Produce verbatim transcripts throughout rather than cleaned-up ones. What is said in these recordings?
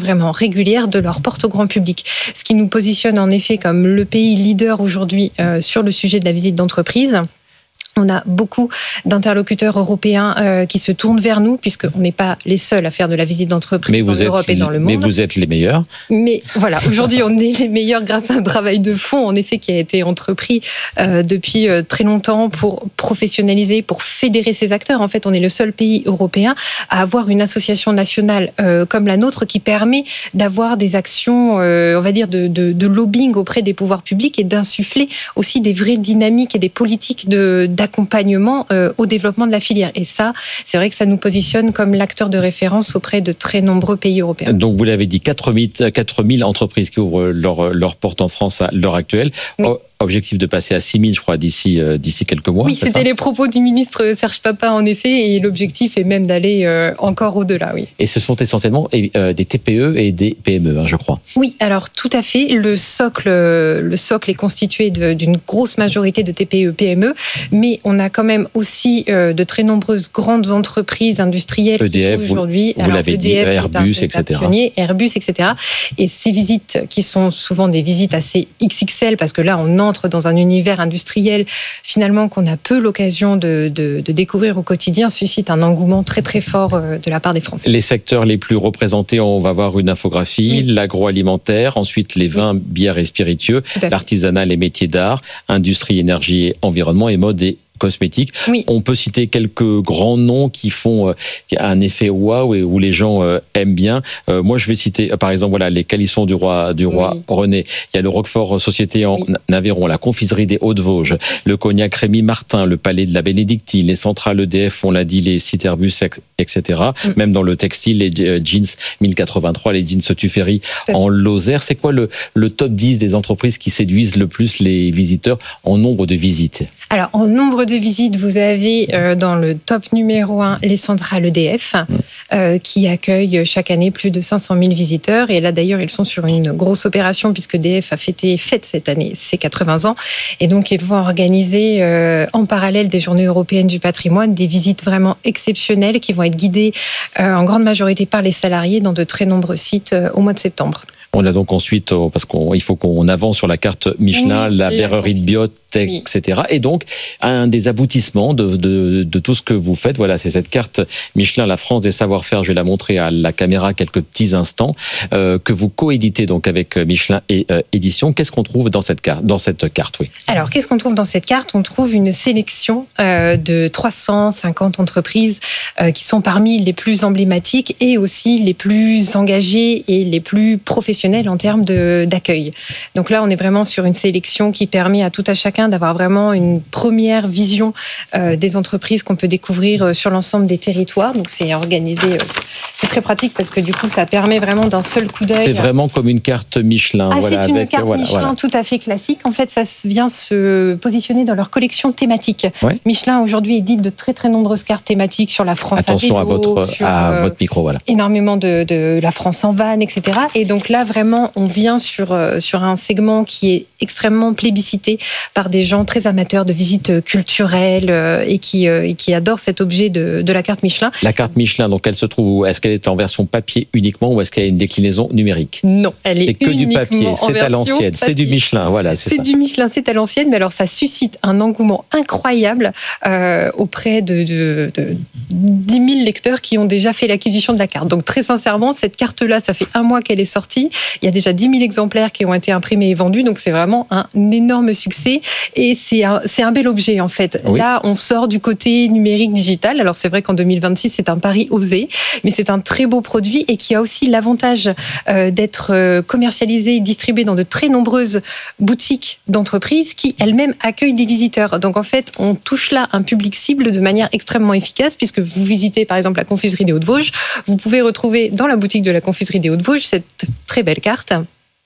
vraiment régulière de leur porte au grand public. Ce qui nous positionne en effet comme le pays leader aujourd'hui euh, sur le sujet de la visite d'entreprise. On a beaucoup d'interlocuteurs européens euh, qui se tournent vers nous, puisqu'on n'est pas les seuls à faire de la visite d'entreprise en Europe et dans le monde. Mais vous êtes les meilleurs. Mais voilà, aujourd'hui, on est les meilleurs grâce à un travail de fond, en effet, qui a été entrepris euh, depuis euh, très longtemps pour professionnaliser, pour fédérer ces acteurs. En fait, on est le seul pays européen à avoir une association nationale euh, comme la nôtre qui permet d'avoir des actions, euh, on va dire, de, de, de lobbying auprès des pouvoirs publics et d'insuffler aussi des vraies dynamiques et des politiques de, d'accompagnement euh, au développement de la filière. Et ça, c'est vrai que ça nous positionne comme l'acteur de référence auprès de très nombreux pays européens. Donc, vous l'avez dit, quatre mille entreprises qui ouvrent leurs leur portes en France à l'heure actuelle. Oui. Oh, objectif de passer à six mille, je crois, d'ici, euh, d'ici quelques mois. Oui, c'était ça les propos du ministre Serge Papin, en effet, et l'objectif est même d'aller euh, encore au-delà, oui. Et ce sont essentiellement euh, des T P E et des P M E, hein, je crois. Oui, alors tout à fait. Le socle, le socle est constitué de, d'une grosse majorité de T P E, P M E, mais on a quand même aussi euh, de très nombreuses grandes entreprises industrielles E D F, qui aujourd'hui, vous, vous l'avez dit, Airbus, et cetera. Pionnier, Airbus, et cetera. Et ces visites, qui sont souvent des visites assez X X L, parce que là, on entre dans un univers industriel, finalement, qu'on a peu l'occasion de, de, de découvrir au quotidien, suscitent un engouement très très fort de la part des Français. Les secteurs les plus représentés, on va voir une infographie, oui. L'agroalimentaire, ensuite les vins, oui. Bières et spiritueux, l'artisanat, les métiers d'art, industrie, énergie et environnement et mode et cosmétiques. Oui. On peut citer quelques grands noms qui font euh, un effet waouh et où les gens euh, aiment bien. Euh, moi, je vais citer, euh, par exemple, voilà, les calissons du roi, du roi oui. René. Il y a le Roquefort Société en oui. Aveyron, la confiserie des Hauts-de-Vosges, le cognac Rémy Martin, le palais de la Bénédictine, les centrales E D F, on l'a dit, les sites Airbus, et cetera. Mm. Même dans le textile, les jeans mille quatre-vingt-trois, les jeans Tuffery en Lozère. C'est quoi le, le top dix des entreprises qui séduisent le plus les visiteurs en nombre de visites? Alors, en nombre de visites, vous avez euh, dans le top numéro un les centrales E D F, mmh. euh, qui accueillent chaque année plus de cinq cent mille visiteurs. Et là, d'ailleurs, ils sont sur une grosse opération, puisque E D F a fêté, fête cette année ses quatre-vingts ans. Et donc, ils vont organiser, euh, en parallèle des Journées européennes du patrimoine, des visites vraiment exceptionnelles qui vont être guidées euh, en grande majorité par les salariés dans de très nombreux sites euh, au mois de septembre. On a donc ensuite, parce qu'il faut qu'on avance sur la carte Michelin, oui, la verrerie de Biot, oui. et cetera. Et donc, un des aboutissements de, de, de tout ce que vous faites, voilà, c'est cette carte Michelin, la France des savoir-faire. Je vais la montrer à la caméra quelques petits instants, euh, que vous coéditez donc avec Michelin et euh, Édition. Qu'est-ce qu'on trouve dans cette carte, dans cette carte, oui. Alors, qu'est-ce qu'on trouve dans cette carte? On trouve une sélection euh, de trois cent cinquante entreprises euh, qui sont parmi les plus emblématiques et aussi les plus engagées et les plus professionnelles en termes de, d'accueil. Donc là, on est vraiment sur une sélection qui permet à tout à chacun d'avoir vraiment une première vision euh, des entreprises qu'on peut découvrir sur l'ensemble des territoires. Donc c'est organisé, euh, c'est très pratique parce que du coup, ça permet vraiment d'un seul coup d'œil. C'est vraiment comme une carte Michelin. Ah, voilà, c'est une avec, carte voilà, Michelin voilà. tout à fait classique. En fait, ça vient se positionner dans leur collection thématique. Ouais. Michelin aujourd'hui édite de très très nombreuses cartes thématiques sur la France. Attention à vélo, à votre sur, à euh, votre micro, voilà. Énormément de, de la France en van, et cetera. Et donc là, vraiment, on vient sur, sur un segment qui est extrêmement plébiscité par des gens très amateurs de visites culturelles et qui, et qui adorent cet objet de, de la carte Michelin. La carte Michelin, donc elle se trouve où? Est-ce qu'elle est en version papier uniquement ou est-ce qu'elle a une déclinaison numérique? Non, elle est, c'est que du papier, c'est à l'ancienne, papier. C'est du Michelin, voilà. C'est, c'est ça. du Michelin, c'est à l'ancienne, mais alors ça suscite un engouement incroyable euh, auprès de, de, de dix mille lecteurs qui ont déjà fait l'acquisition de la carte. Donc très sincèrement, cette carte-là, ça fait un mois qu'elle est sortie. Il y a déjà dix mille exemplaires qui ont été imprimés et vendus, donc c'est vraiment un énorme succès et c'est un, c'est un bel objet en fait. Oui. Là, on sort du côté numérique digital. Alors c'est vrai qu'en deux mille vingt-six, c'est un pari osé, mais c'est un très beau produit et qui a aussi l'avantage euh, d'être euh, commercialisé et distribué dans de très nombreuses boutiques d'entreprises qui elles-mêmes accueillent des visiteurs. Donc en fait, on touche là un public cible de manière extrêmement efficace puisque vous visitez par exemple la confiserie des Hauts-de-Vosges, vous pouvez retrouver dans la boutique de la confiserie des Hauts-de-Vosges cette très belle carte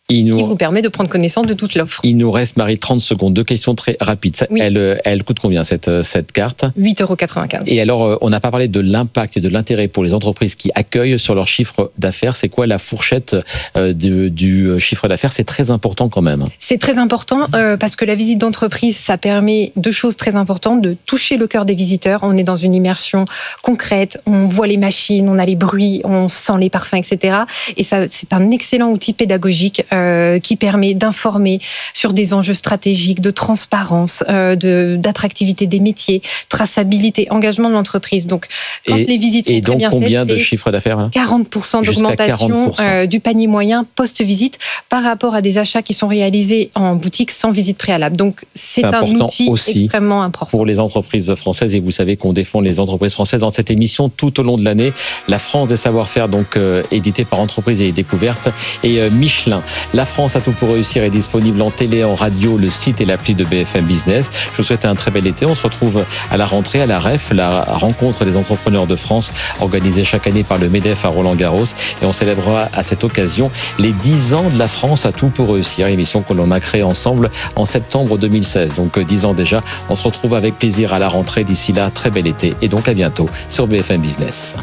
nous, qui vous permet de prendre connaissance de toute l'offre. Il nous reste, Marie, trente secondes. Deux questions très rapides. Oui. Elle, elle coûte combien, cette, cette carte ? huit euros quatre-vingt-quinze. Et alors, on n'a pas parlé de l'impact et de l'intérêt pour les entreprises qui accueillent sur leur chiffre d'affaires. C'est quoi la fourchette du, du chiffre d'affaires ? C'est très important quand même. C'est très important euh, parce que la visite d'entreprise, ça permet deux choses très importantes, de toucher le cœur des visiteurs. On est dans une immersion concrète, on voit les machines, on a les bruits, on sent les parfums, et cetera. Et ça, c'est un excellent outil pédagogique euh, qui permet d'informer sur des enjeux stratégiques, de transparence, euh, de, d'attractivité des métiers, traçabilité, engagement de l'entreprise. Donc, quand et, les visites sont et très bien faites, combien de chiffre d'affaires là ? quarante pour cent d'augmentation quarante pour cent. Euh, du panier moyen post-visite par rapport à des achats qui sont réalisés en boutique sans visite préalable. Donc, c'est, c'est un outil aussi extrêmement important pour les entreprises françaises. Et vous savez qu'on défend les entreprises françaises dans cette émission tout au long de l'année. La France des savoir-faire, donc euh, édité par Entreprises et Découvertes, et euh, Michelin. La France a tout pour réussir est disponible en télé, en radio, le site et l'appli de B F M Business. Je vous souhaite un très bel été. On se retrouve à la rentrée à la R E F, la rencontre des entrepreneurs de France, organisée chaque année par le MEDEF à Roland-Garros. Et on célébrera à cette occasion les dix ans de la France a tout pour réussir, émission que l'on a créée ensemble en septembre deux mille seize. Donc dix ans déjà. On se retrouve avec plaisir à la rentrée. D'ici là, très bel été et donc à bientôt sur B F M Business.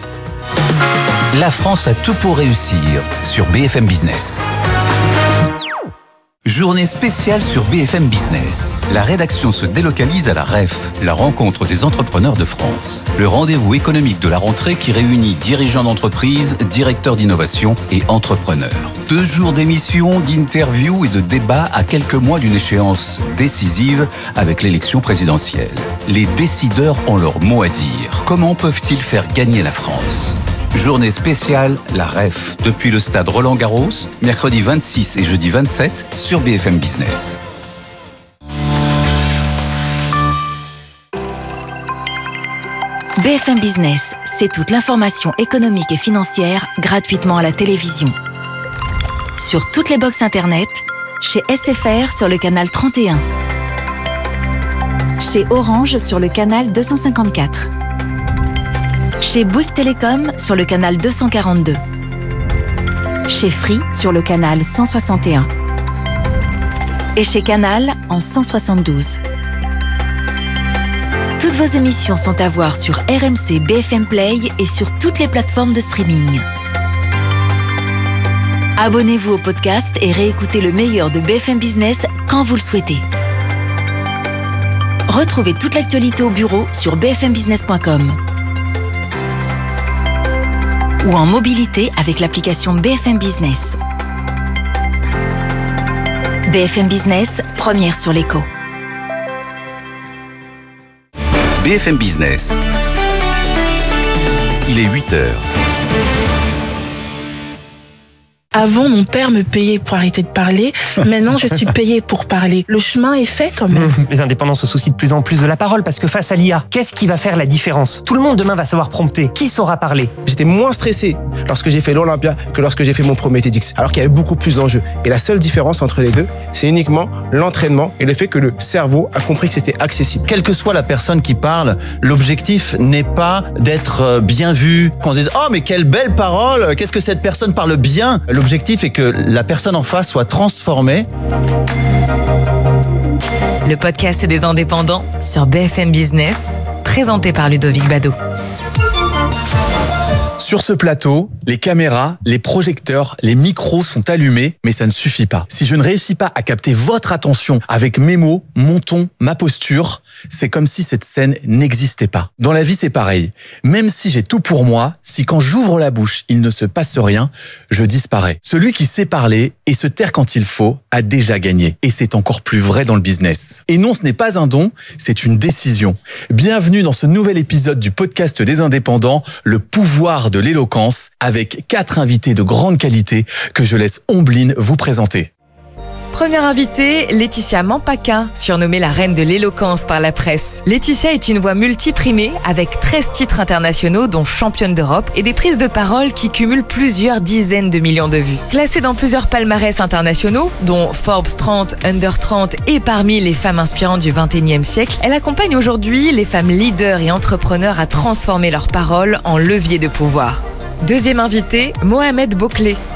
La France a tout pour réussir sur B F M Business. Journée spéciale sur B F M Business. La rédaction se délocalise à la R E F, la rencontre des entrepreneurs de France. Le rendez-vous économique de la rentrée qui réunit dirigeants d'entreprise, directeurs d'innovation et entrepreneurs. Deux jours d'émissions, d'interviews et de débats à quelques mois d'une échéance décisive avec l'élection présidentielle. Les décideurs ont leur mot à dire. Comment peuvent-ils faire gagner la France ? Journée spéciale, la R E F, depuis le stade Roland-Garros, mercredi vingt-six et jeudi vingt-sept sur B F M Business. B F M Business, c'est toute l'information économique et financière gratuitement à la télévision. Sur toutes les box internet, chez S F R sur le canal trente et un, chez Orange sur le canal deux cent cinquante-quatre, chez Bouygues Télécom sur le canal deux cent quarante-deux, chez Free sur le canal cent soixante et un et chez Canal en cent soixante-douze. Toutes vos émissions sont à voir sur R M C B F M Play et sur toutes les plateformes de streaming. Abonnez-vous au podcast et réécoutez le meilleur de B F M Business quand vous le souhaitez. Retrouvez toute l'actualité au bureau sur b f m business point com. Ou en mobilité avec l'application B F M Business. B F M Business, première sur l'écho. B F M Business. Il est huit heures. Avant, mon père me payait pour arrêter de parler. Maintenant, je suis payée pour parler. Le chemin est fait quand même. Les indépendants se soucient de plus en plus de la parole parce que face à l'I A, qu'est-ce qui va faire la différence ? Tout le monde demain va savoir prompter. Qui saura parler ? J'étais moins stressé lorsque j'ai fait l'Olympia que lorsque j'ai fait mon premier TEDx, alors qu'il y avait beaucoup plus d'enjeux. Et la seule différence entre les deux, c'est uniquement l'entraînement et le fait que le cerveau a compris que c'était accessible. Quelle que soit la personne qui parle, l'objectif n'est pas d'être bien vu, qu'on se dise « Oh, mais quelle belle parole, qu'est-ce que cette personne parle bien ?» L'objectif est que la personne en face soit transformée. Le podcast des indépendants sur B F M Business, présenté par Ludovic Bado. Sur ce plateau, les caméras, les projecteurs, les micros sont allumés, mais ça ne suffit pas. Si je ne réussis pas à capter votre attention avec mes mots, mon ton, ma posture, c'est comme si cette scène n'existait pas. Dans la vie, c'est pareil. Même si j'ai tout pour moi, si quand j'ouvre la bouche, il ne se passe rien, je disparais. Celui qui sait parler et se taire quand il faut a déjà gagné. Et c'est encore plus vrai dans le business. Et non, ce n'est pas un don, c'est une décision. Bienvenue dans ce nouvel épisode du podcast des indépendants, le pouvoir de l'éloquence, avec quatre invités de grande qualité que je laisse Ombline vous présenter. Première invitée, Laetitia Mampaquin, surnommée la reine de l'éloquence par la presse. Laetitia est une voix multiprimée avec treize titres internationaux dont championne d'Europe et des prises de parole qui cumulent plusieurs dizaines de millions de vues. Classée dans plusieurs palmarès internationaux, dont Forbes trente, Under trente et parmi les femmes inspirantes du vingt et unième siècle, elle accompagne aujourd'hui les femmes leaders et entrepreneurs à transformer leurs paroles en levier de pouvoir. Deuxième invité, Mohamed Bouclé.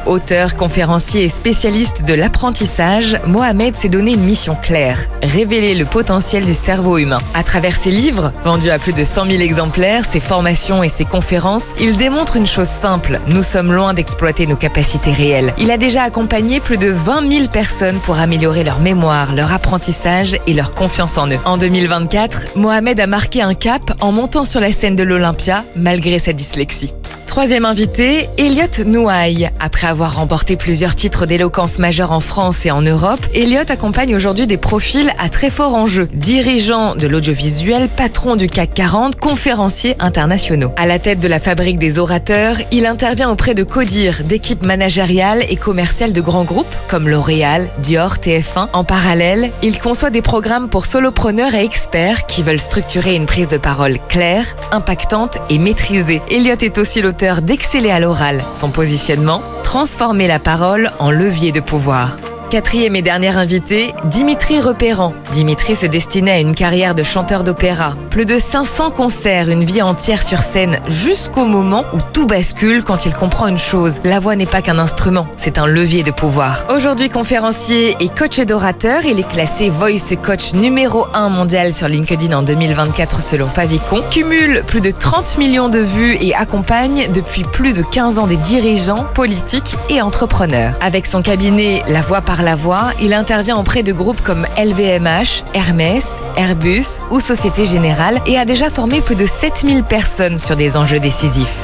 Auteur, conférencier et spécialiste de l'apprentissage, Mohamed s'est donné une mission claire, révéler le potentiel du cerveau humain. À travers ses livres, vendus à plus de cent mille exemplaires, ses formations et ses conférences, il démontre une chose simple, nous sommes loin d'exploiter nos capacités réelles. Il a déjà accompagné plus de vingt mille personnes pour améliorer leur mémoire, leur apprentissage et leur confiance en eux. En deux mille vingt-quatre, Mohamed a marqué un cap en montant sur la scène de l'Olympia, malgré sa dyslexie. Troisième invité, Elliot Nouaille. Après avoir remporté plusieurs titres d'éloquence majeure en France et en Europe, Elliot accompagne aujourd'hui des profils à très fort enjeu. Dirigeant de l'audiovisuel, patron du C A C quarante, conférenciers internationaux. À la tête de la fabrique des orateurs, il intervient auprès de Codir, d'équipes managériales et commerciales de grands groupes comme L'Oréal, Dior, T F un. En parallèle, il conçoit des programmes pour solopreneurs et experts qui veulent structurer une prise de parole claire, impactante et maîtrisée. Elliot est aussi l'auteur d'Exceller à l'oral. Son positionnement, transformer la parole en levier de pouvoir. Quatrième et dernier invité, Dimitri Repérant. Dimitri se destinait à une carrière de chanteur d'opéra. Plus de cinq cents concerts, une vie entière sur scène, jusqu'au moment où tout bascule quand il comprend une chose. La voix n'est pas qu'un instrument, c'est un levier de pouvoir. Aujourd'hui conférencier et coach d'orateur, il est classé Voice Coach numéro un mondial sur LinkedIn en deux mille vingt-quatre selon Favicon. Cumule plus de trente millions de vues et accompagne depuis plus de quinze ans des dirigeants, politiques et entrepreneurs. Avec son cabinet La Voix par la Voix, il intervient auprès de groupes comme L V M H, Hermès, Airbus ou Société Générale et a déjà formé plus de sept mille personnes sur des enjeux décisifs.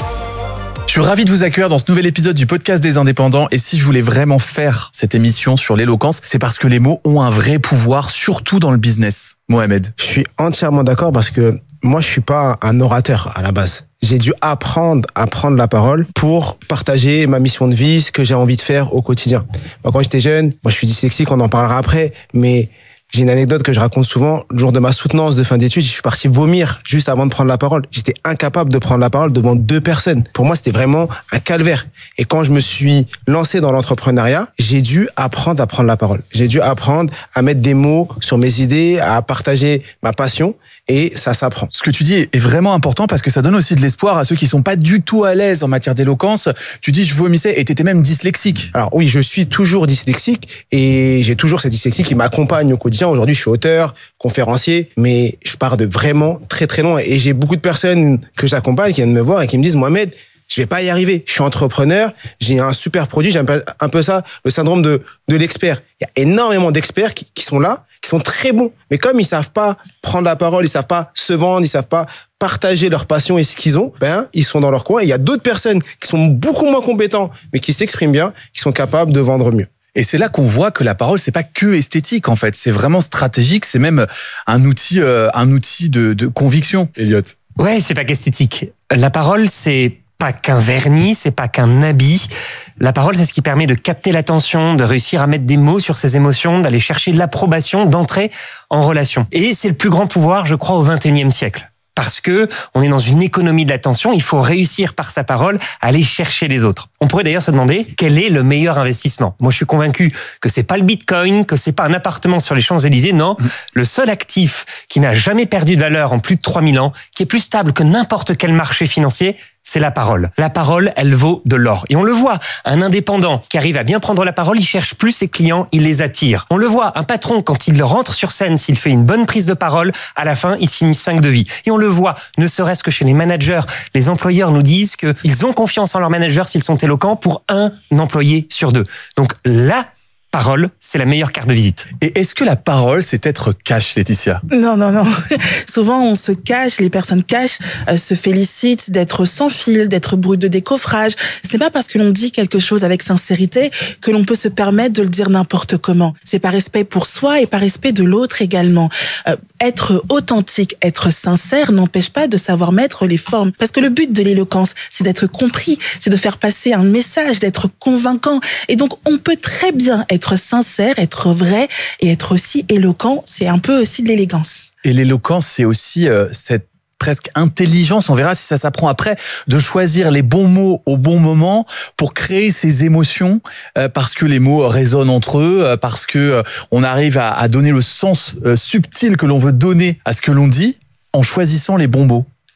Je suis ravi de vous accueillir dans ce nouvel épisode du podcast des indépendants. Et si je voulais vraiment faire cette émission sur l'éloquence, c'est parce que les mots ont un vrai pouvoir, surtout dans le business. Mohamed. Je suis entièrement d'accord parce que moi, je suis pas un orateur à la base. J'ai dû apprendre à prendre la parole pour partager ma mission de vie, ce que j'ai envie de faire au quotidien. Moi, quand j'étais jeune, moi, je suis dyslexique, on en parlera après, mais j'ai une anecdote que je raconte souvent. Le jour de ma soutenance de fin d'études, je suis parti vomir juste avant de prendre la parole. J'étais incapable de prendre la parole devant deux personnes. Pour moi, c'était vraiment un calvaire. Et quand je me suis lancé dans l'entrepreneuriat, j'ai dû apprendre à prendre la parole. J'ai dû apprendre à mettre des mots sur mes idées, à partager ma passion. Et ça s'apprend. Ce que tu dis est vraiment important parce que ça donne aussi de l'espoir à ceux qui sont pas du tout à l'aise en matière d'éloquence. Tu dis, je vomissais et t'étais même dyslexique. Alors oui, je suis toujours dyslexique et j'ai toujours cette dyslexie qui m'accompagne au quotidien. Aujourd'hui, je suis auteur, conférencier, mais je pars de vraiment très très loin. Et j'ai beaucoup de personnes que j'accompagne qui viennent me voir et qui me disent, Mohamed, je vais pas y arriver. Je suis entrepreneur, j'ai un super produit, j'appelle un peu ça le syndrome de, de l'expert. Il y a énormément d'experts qui, qui sont là, qui sont très bons. Mais comme ils savent pas prendre la parole, ils savent pas se vendre, ils savent pas partager leur passion et ce qu'ils ont, ben, ils sont dans leur coin. Et il y a d'autres personnes qui sont beaucoup moins compétents, mais qui s'expriment bien, qui sont capables de vendre mieux. Et c'est là qu'on voit que la parole, c'est pas que esthétique, en fait. C'est vraiment stratégique. C'est même un outil, euh, un outil de, de conviction, Elliot. Ouais, c'est pas qu'esthétique. La parole, c'est pas qu'un vernis, c'est pas qu'un habit. La parole, c'est ce qui permet de capter l'attention, de réussir à mettre des mots sur ses émotions, d'aller chercher l'approbation, d'entrer en relation. Et c'est le plus grand pouvoir, je crois, au vingt et unième siècle. Parce que on est dans une économie de l'attention, il faut réussir par sa parole à aller chercher les autres. On pourrait d'ailleurs se demander quel est le meilleur investissement. Moi, je suis convaincu que c'est pas le Bitcoin, que c'est pas un appartement sur les Champs-Élysées, non. Mmh. Le seul actif qui n'a jamais perdu de valeur en plus de trois mille ans, qui est plus stable que n'importe quel marché financier, c'est la parole. La parole, elle vaut de l'or. Et on le voit, un indépendant qui arrive à bien prendre la parole, il cherche plus ses clients, il les attire. On le voit, un patron, quand il rentre sur scène, s'il fait une bonne prise de parole, à la fin, il signe cinq devis. Et on le voit, ne serait-ce que chez les managers, les employeurs nous disent qu'ils ont confiance en leurs managers s'ils sont éloquents pour un employé sur deux. Donc là, parole, c'est la meilleure carte de visite. Et est-ce que la parole, c'est être cash, Laetitia? Non, non, non. Souvent, on se cache, les personnes cachent, euh, se félicitent d'être sans fil, d'être brut de décoffrage. C'est pas parce que l'on dit quelque chose avec sincérité que l'on peut se permettre de le dire n'importe comment. C'est par respect pour soi et par respect de l'autre également. Euh, être authentique, être sincère n'empêche pas de savoir mettre les formes. Parce que le but de l'éloquence, c'est d'être compris, c'est de faire passer un message, d'être convaincant. Et donc, on peut très bien être Être sincère, être vrai et être aussi éloquent, c'est un peu aussi de l'élégance. Et l'éloquence, c'est aussi euh, cette presque intelligence, on verra si ça s'apprend après, de choisir les bons mots au bon moment pour créer ces émotions, euh, parce que les mots résonnent entre eux, euh, parce que euh, on arrive à, à donner le sens euh, subtil que l'on veut donner à ce que l'on dit en choisissant les bons mots.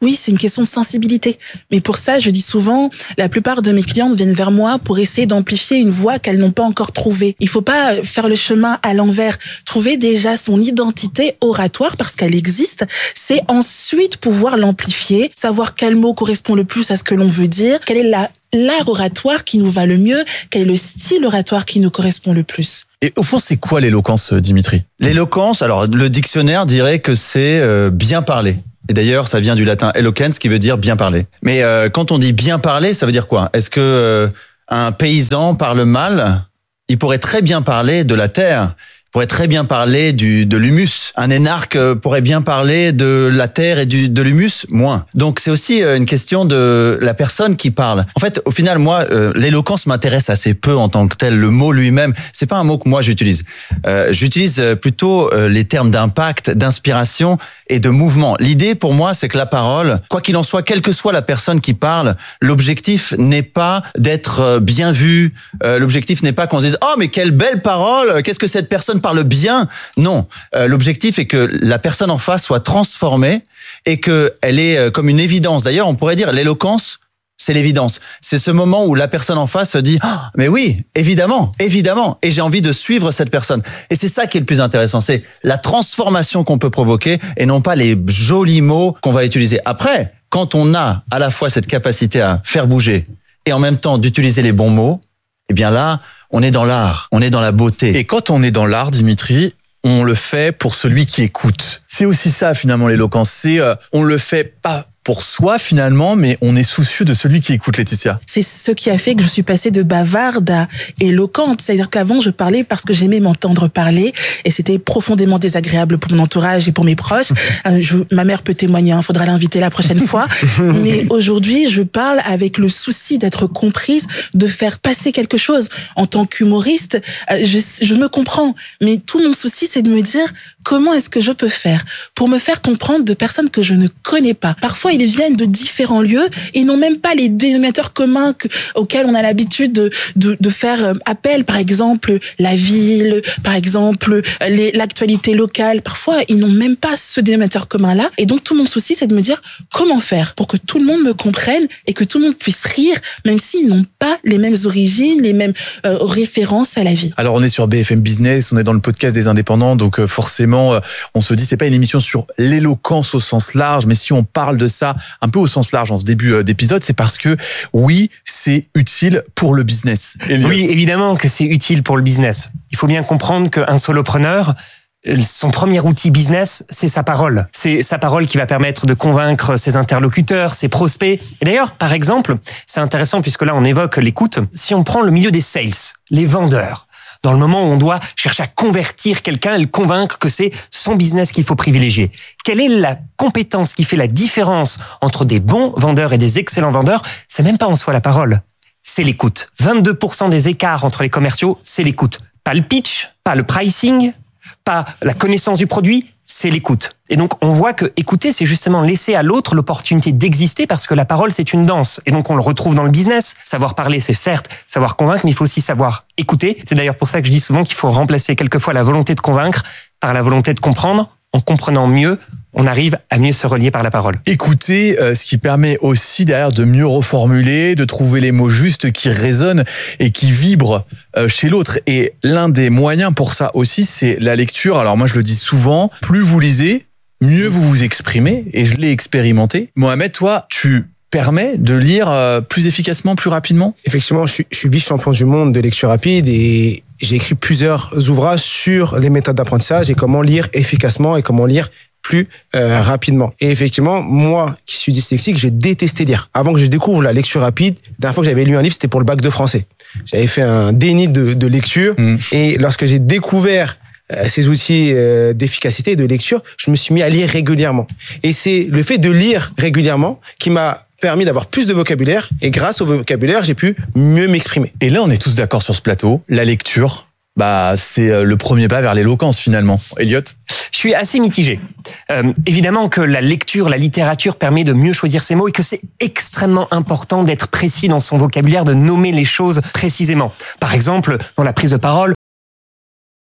Oui, c'est une question de sensibilité. Mais pour ça, je dis souvent, la plupart de mes clientes viennent vers moi pour essayer d'amplifier une voix qu'elles n'ont pas encore trouvée. Il faut pas faire le chemin à l'envers. Trouver déjà son identité oratoire parce qu'elle existe, c'est ensuite pouvoir l'amplifier, savoir quel mot correspond le plus à ce que l'on veut dire, quelle est la l'art oratoire qui nous va le mieux, quel est le style oratoire qui nous correspond le plus. Et au fond, c'est quoi l'éloquence, Dimitri ? L'éloquence, alors le dictionnaire dirait que c'est euh, bien parler. Et d'ailleurs, ça vient du latin eloquens, qui veut dire bien parler. Mais euh, quand on dit bien parler, ça veut dire quoi ? Est-ce que euh, un paysan parle mal ? Il pourrait très bien parler de la terre. Pourrait très bien parler du de l'humus. Un énarque pourrait bien parler de la terre et du de l'humus, moins. Donc c'est aussi une question de la personne qui parle. En fait, au final, moi, euh, l'éloquence m'intéresse assez peu en tant que tel. Le mot lui-même, c'est pas un mot que moi j'utilise. Euh, j'utilise plutôt euh, les termes d'impact, d'inspiration et de mouvement. L'idée pour moi, c'est que la parole, quoi qu'il en soit, quelle que soit la personne qui parle, l'objectif n'est pas d'être bien vu. Euh, l'objectif n'est pas qu'on se dise oh mais quelle belle parole, qu'est-ce que cette personne parle bien. Non, euh, l'objectif est que la personne en face soit transformée et que elle est euh, comme une évidence. D'ailleurs, on pourrait dire l'éloquence, c'est l'évidence. C'est ce moment où la personne en face se dit oh, mais oui, évidemment, évidemment, et j'ai envie de suivre cette personne. Et c'est ça qui est le plus intéressant, c'est la transformation qu'on peut provoquer et non pas les jolis mots qu'on va utiliser. Après, quand on a à la fois cette capacité à faire bouger et en même temps d'utiliser les bons mots, eh bien là, on est dans l'art, on est dans la beauté. Et quand on est dans l'art, Dimitri, on le fait pour celui qui écoute. C'est aussi ça, finalement, l'éloquence. C'est, euh, on le fait pas pour soi, finalement, mais on est soucieux de celui qui écoute, Laetitia. C'est ce qui a fait que je suis passée de bavarde à éloquente. C'est-à-dire qu'avant, je parlais parce que j'aimais m'entendre parler et c'était profondément désagréable pour mon entourage et pour mes proches. Euh, je, ma mère peut témoigner, il hein, faudra l'inviter la prochaine fois. Mais aujourd'hui, je parle avec le souci d'être comprise, de faire passer quelque chose. En tant qu'humoriste, euh, je, je me comprends. Mais tout mon souci, c'est de me dire comment est-ce que je peux faire pour me faire comprendre de personnes que je ne connais pas. Parfois, ils viennent de différents lieux et n'ont même pas les dénominateurs communs que, auxquels on a l'habitude de, de, de faire appel. Par exemple, la ville, par exemple, les, l'actualité locale. Parfois, ils n'ont même pas ce dénominateur commun-là. Et donc, tout mon souci, c'est de me dire comment faire pour que tout le monde me comprenne et que tout le monde puisse rire, même s'ils n'ont pas les mêmes origines, les mêmes euh, références à la vie. Alors, on est sur B F M Business, on est dans le podcast des indépendants, donc euh, forcément, euh, on se dit, c'est pas une émission sur l'éloquence au sens large, mais si on parle de ça un peu au sens large en ce début d'épisode, c'est parce que oui, c'est utile pour le business. Elliot. Oui, évidemment que c'est utile pour le business. Il faut bien comprendre qu'un solopreneur, son premier outil business, c'est sa parole. C'est sa parole qui va permettre de convaincre ses interlocuteurs, ses prospects. Et d'ailleurs, par exemple, c'est intéressant puisque là on évoque l'écoute. Si on prend le milieu des sales, les vendeurs, dans le moment où on doit chercher à convertir quelqu'un et le convaincre que c'est son business qu'il faut privilégier. Quelle est la compétence qui fait la différence entre des bons vendeurs et des excellents vendeurs ? C'est même pas en soi la parole, c'est l'écoute. vingt-deux pour cent des écarts entre les commerciaux, c'est l'écoute. Pas le pitch, pas le pricing, pas la connaissance du produit, c'est l'écoute. Et donc, on voit que écouter, c'est justement laisser à l'autre l'opportunité d'exister parce que la parole, c'est une danse. Et donc, on le retrouve dans le business. Savoir parler, c'est certes savoir convaincre, mais il faut aussi savoir écouter. C'est d'ailleurs pour ça que je dis souvent qu'il faut remplacer quelquefois la volonté de convaincre par la volonté de comprendre. En comprenant mieux, on arrive à mieux se relier par la parole. Écouter, euh, ce qui permet aussi derrière de mieux reformuler, de trouver les mots justes qui résonnent et qui vibrent euh, chez l'autre. Et l'un des moyens pour ça aussi, c'est la lecture. Alors moi, je le dis souvent, plus vous lisez, mieux vous vous exprimez. Et je l'ai expérimenté. Mohamed, toi, tu permets de lire euh, plus efficacement, plus rapidement ? Effectivement, je suis, je suis vice-champion du monde de lecture rapide et j'ai écrit plusieurs ouvrages sur les méthodes d'apprentissage et comment lire efficacement et comment lire plus euh, rapidement. Et effectivement, moi qui suis dyslexique, j'ai détesté lire. Avant que je découvre la lecture rapide, la dernière fois que j'avais lu un livre, c'était pour le bac de français. J'avais fait un déni de, de lecture mmh. et lorsque j'ai découvert euh, ces outils euh, d'efficacité et de lecture, je me suis mis à lire régulièrement. Et c'est le fait de lire régulièrement qui m'a permis d'avoir plus de vocabulaire et grâce au vocabulaire, j'ai pu mieux m'exprimer. Et là, on est tous d'accord sur ce plateau, la lecture, bah c'est le premier pas vers l'éloquence finalement. Elliot ? Je suis assez mitigé. Euh, évidemment que la lecture, la littérature permet de mieux choisir ses mots et que c'est extrêmement important d'être précis dans son vocabulaire, de nommer les choses précisément. Par exemple, dans la prise de parole,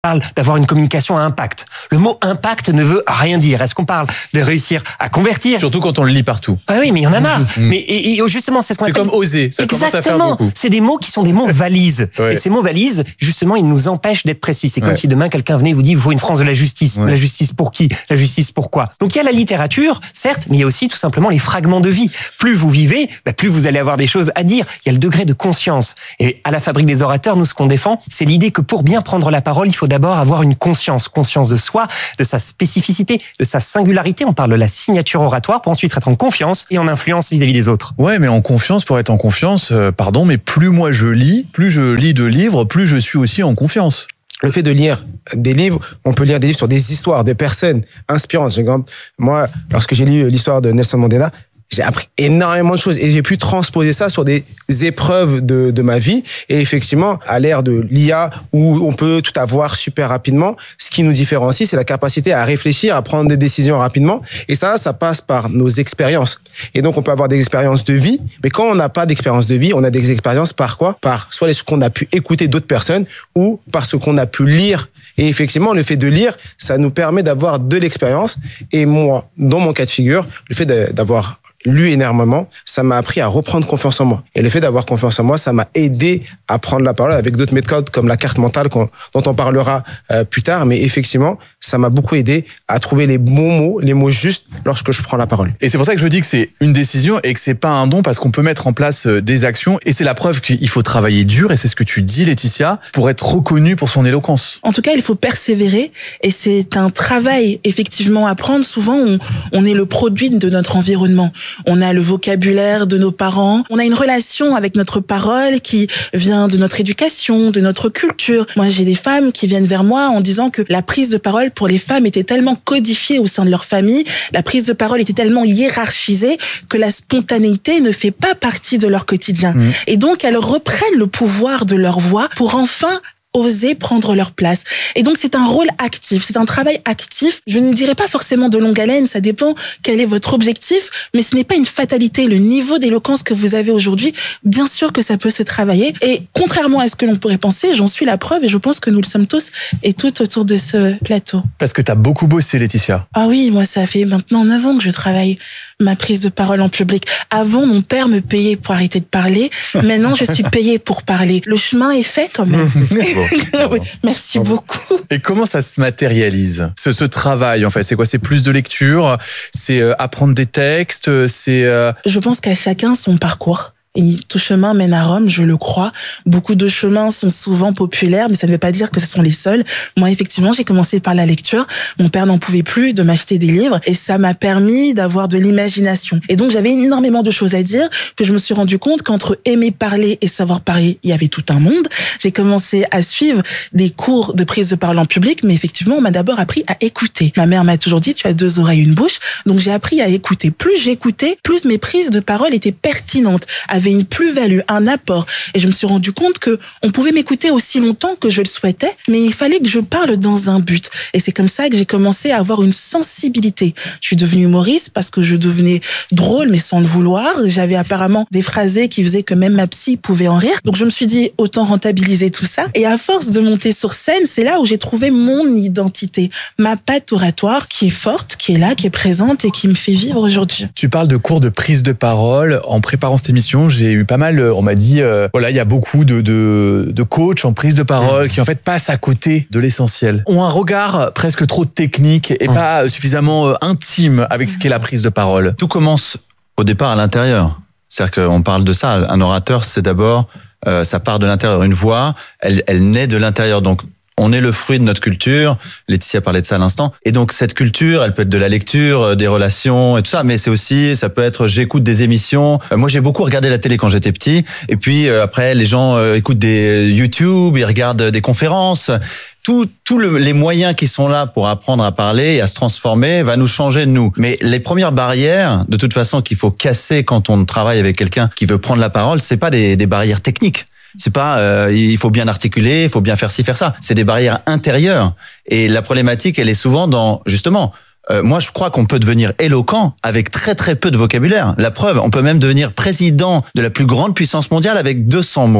parle d'avoir une communication à impact. Le mot impact ne veut rien dire. Est-ce qu'on parle de réussir à convertir? Surtout quand on le lit partout. Ah oui, mais il y en a marre. Mmh. Mais et, et justement, c'est ce qu'on appelle... C'est comme oser. Ça Exactement. Commence à faire beaucoup. C'est des mots qui sont des mots valises. Ouais. Et ces mots valises, justement, ils nous empêchent d'être précis. C'est comme ouais. si demain quelqu'un venait et vous dit, il faut une France de la justice. Ouais. La justice pour qui? La justice pourquoi? Donc il y a la littérature, certes, mais il y a aussi tout simplement les fragments de vie. Plus vous vivez, bah, plus vous allez avoir des choses à dire. Il y a le degré de conscience. Et à la Fabrique des orateurs, nous, ce qu'on défend, c'est l'idée que pour bien prendre la parole, il faut d'abord avoir une conscience, conscience de soi, de sa spécificité, de sa singularité. On parle de la signature oratoire pour ensuite être en confiance et en influence vis-à-vis des autres. Ouais, mais en confiance, pour être en confiance, euh, pardon, mais plus moi je lis, plus je lis de livres, plus je suis aussi en confiance. Le fait de lire des livres, on peut lire des livres sur des histoires de personnes inspirantes. Moi, lorsque j'ai lu l'histoire de Nelson Mandela, j'ai appris énormément de choses et j'ai pu transposer ça sur des épreuves de, de ma vie. Et effectivement, à l'ère de l'I A où on peut tout avoir super rapidement, ce qui nous différencie, c'est la capacité à réfléchir, à prendre des décisions rapidement. Et ça, ça passe par nos expériences. Et donc, on peut avoir des expériences de vie, mais quand on n'a pas d'expérience de vie, on a des expériences par quoi? Par soit ce qu'on a pu écouter d'autres personnes ou par ce qu'on a pu lire. Et effectivement, le fait de lire, ça nous permet d'avoir de l'expérience. Et moi, dans mon cas de figure, le fait d'avoir lu énormément, ça m'a appris à reprendre confiance en moi. Et le fait d'avoir confiance en moi, ça m'a aidé à prendre la parole avec d'autres méthodes comme la carte mentale dont on parlera euh, plus tard. Mais effectivement, ça m'a beaucoup aidé à trouver les bons mots, les mots justes lorsque je prends la parole. Et c'est pour ça que je dis que c'est une décision et que c'est pas un don parce qu'on peut mettre en place des actions. Et c'est la preuve qu'il faut travailler dur. Et c'est ce que tu dis, Laetitia, pour être reconnu pour son éloquence. En tout cas, il faut persévérer. Et c'est un travail, effectivement, à prendre. Souvent, on, on est le produit de notre environnement. On a le vocabulaire de nos parents. On a une relation avec notre parole qui vient de notre éducation, de notre culture. Moi, j'ai des femmes qui viennent vers moi en disant que la prise de parole pour les femmes était tellement codifiée au sein de leur famille, la prise de parole était tellement hiérarchisée que la spontanéité ne fait pas partie de leur quotidien. Mmh. Et donc, elles reprennent le pouvoir de leur voix pour enfin oser prendre leur place. Et donc, c'est un rôle actif, c'est un travail actif. Je ne dirais pas forcément de longue haleine, ça dépend quel est votre objectif, mais ce n'est pas une fatalité. Le niveau d'éloquence que vous avez aujourd'hui, bien sûr que ça peut se travailler. Et contrairement à ce que l'on pourrait penser, j'en suis la preuve et je pense que nous le sommes tous et toutes autour de ce plateau. Parce que tu as beaucoup bossé, Laetitia. Ah oui, moi, ça fait maintenant neuf ans que je travaille ma prise de parole en public. Avant, mon père me payait pour arrêter de parler. Maintenant, je suis payée pour parler. Le chemin est fait quand même. Oui, merci bon. beaucoup. Et comment ça se matérialise, ce, ce travail en fait? C'est quoi? C'est plus de lecture? C'est euh, apprendre des textes? C'est euh... Je pense qu'à chacun son parcours. Et tout chemin mène à Rome, je le crois. Beaucoup de chemins sont souvent populaires, mais ça ne veut pas dire que ce sont les seuls. Moi, effectivement, j'ai commencé par la lecture. Mon père n'en pouvait plus de m'acheter des livres et ça m'a permis d'avoir de l'imagination. Et donc, j'avais énormément de choses à dire que je me suis rendu compte qu'entre aimer parler et savoir parler, il y avait tout un monde. J'ai commencé à suivre des cours de prise de parole en public, mais effectivement, on m'a d'abord appris à écouter. Ma mère m'a toujours dit, tu as deux oreilles, une bouche. Donc, j'ai appris à écouter. Plus j'écoutais, plus mes prises de parole étaient pertinentes, avait une plus-value, un apport. Et je me suis rendu compte que on pouvait m'écouter aussi longtemps que je le souhaitais, mais il fallait que je parle dans un but. Et c'est comme ça que j'ai commencé à avoir une sensibilité. Je suis devenue humoriste parce que je devenais drôle, mais sans le vouloir. J'avais apparemment des phrasés qui faisaient que même ma psy pouvait en rire. Donc je me suis dit, autant rentabiliser tout ça. Et à force de monter sur scène, c'est là où j'ai trouvé mon identité, ma patte oratoire qui est forte, qui est là, qui est présente et qui me fait vivre aujourd'hui. Tu parles de cours de prise de parole. En préparant cette émission, j'ai eu pas mal, on m'a dit, euh, voilà, il y a beaucoup de, de, de coachs en prise de parole qui en fait passent à côté de l'essentiel, ont un regard presque trop technique et mmh. pas suffisamment euh, intime avec ce qu'est la prise de parole. Tout commence au départ à l'intérieur. C'est-à-dire qu'on parle de ça. Un orateur, c'est d'abord, euh, ça part de l'intérieur. Une voix, elle, elle naît de l'intérieur. Donc, on est le fruit de notre culture. Laetitia parlait de ça à l'instant. Et donc, cette culture, elle peut être de la lecture, des relations et tout ça. Mais c'est aussi, ça peut être, j'écoute des émissions. Moi, j'ai beaucoup regardé la télé quand j'étais petit. Et puis, euh, après, les gens euh, écoutent des YouTube, ils regardent des conférences. Tous tout le, les moyens qui sont là pour apprendre à parler et à se transformer va nous changer de nous. Mais les premières barrières, de toute façon, qu'il faut casser quand on travaille avec quelqu'un qui veut prendre la parole, c'est pas des, des barrières techniques. C'est pas, euh, il faut bien articuler, il faut bien faire ci, faire ça. C'est des barrières intérieures. Et la problématique, elle est souvent dans, justement, euh, moi je crois qu'on peut devenir éloquent avec très très peu de vocabulaire. La preuve, on peut même devenir président de la plus grande puissance mondiale avec deux cents mots.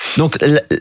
Donc,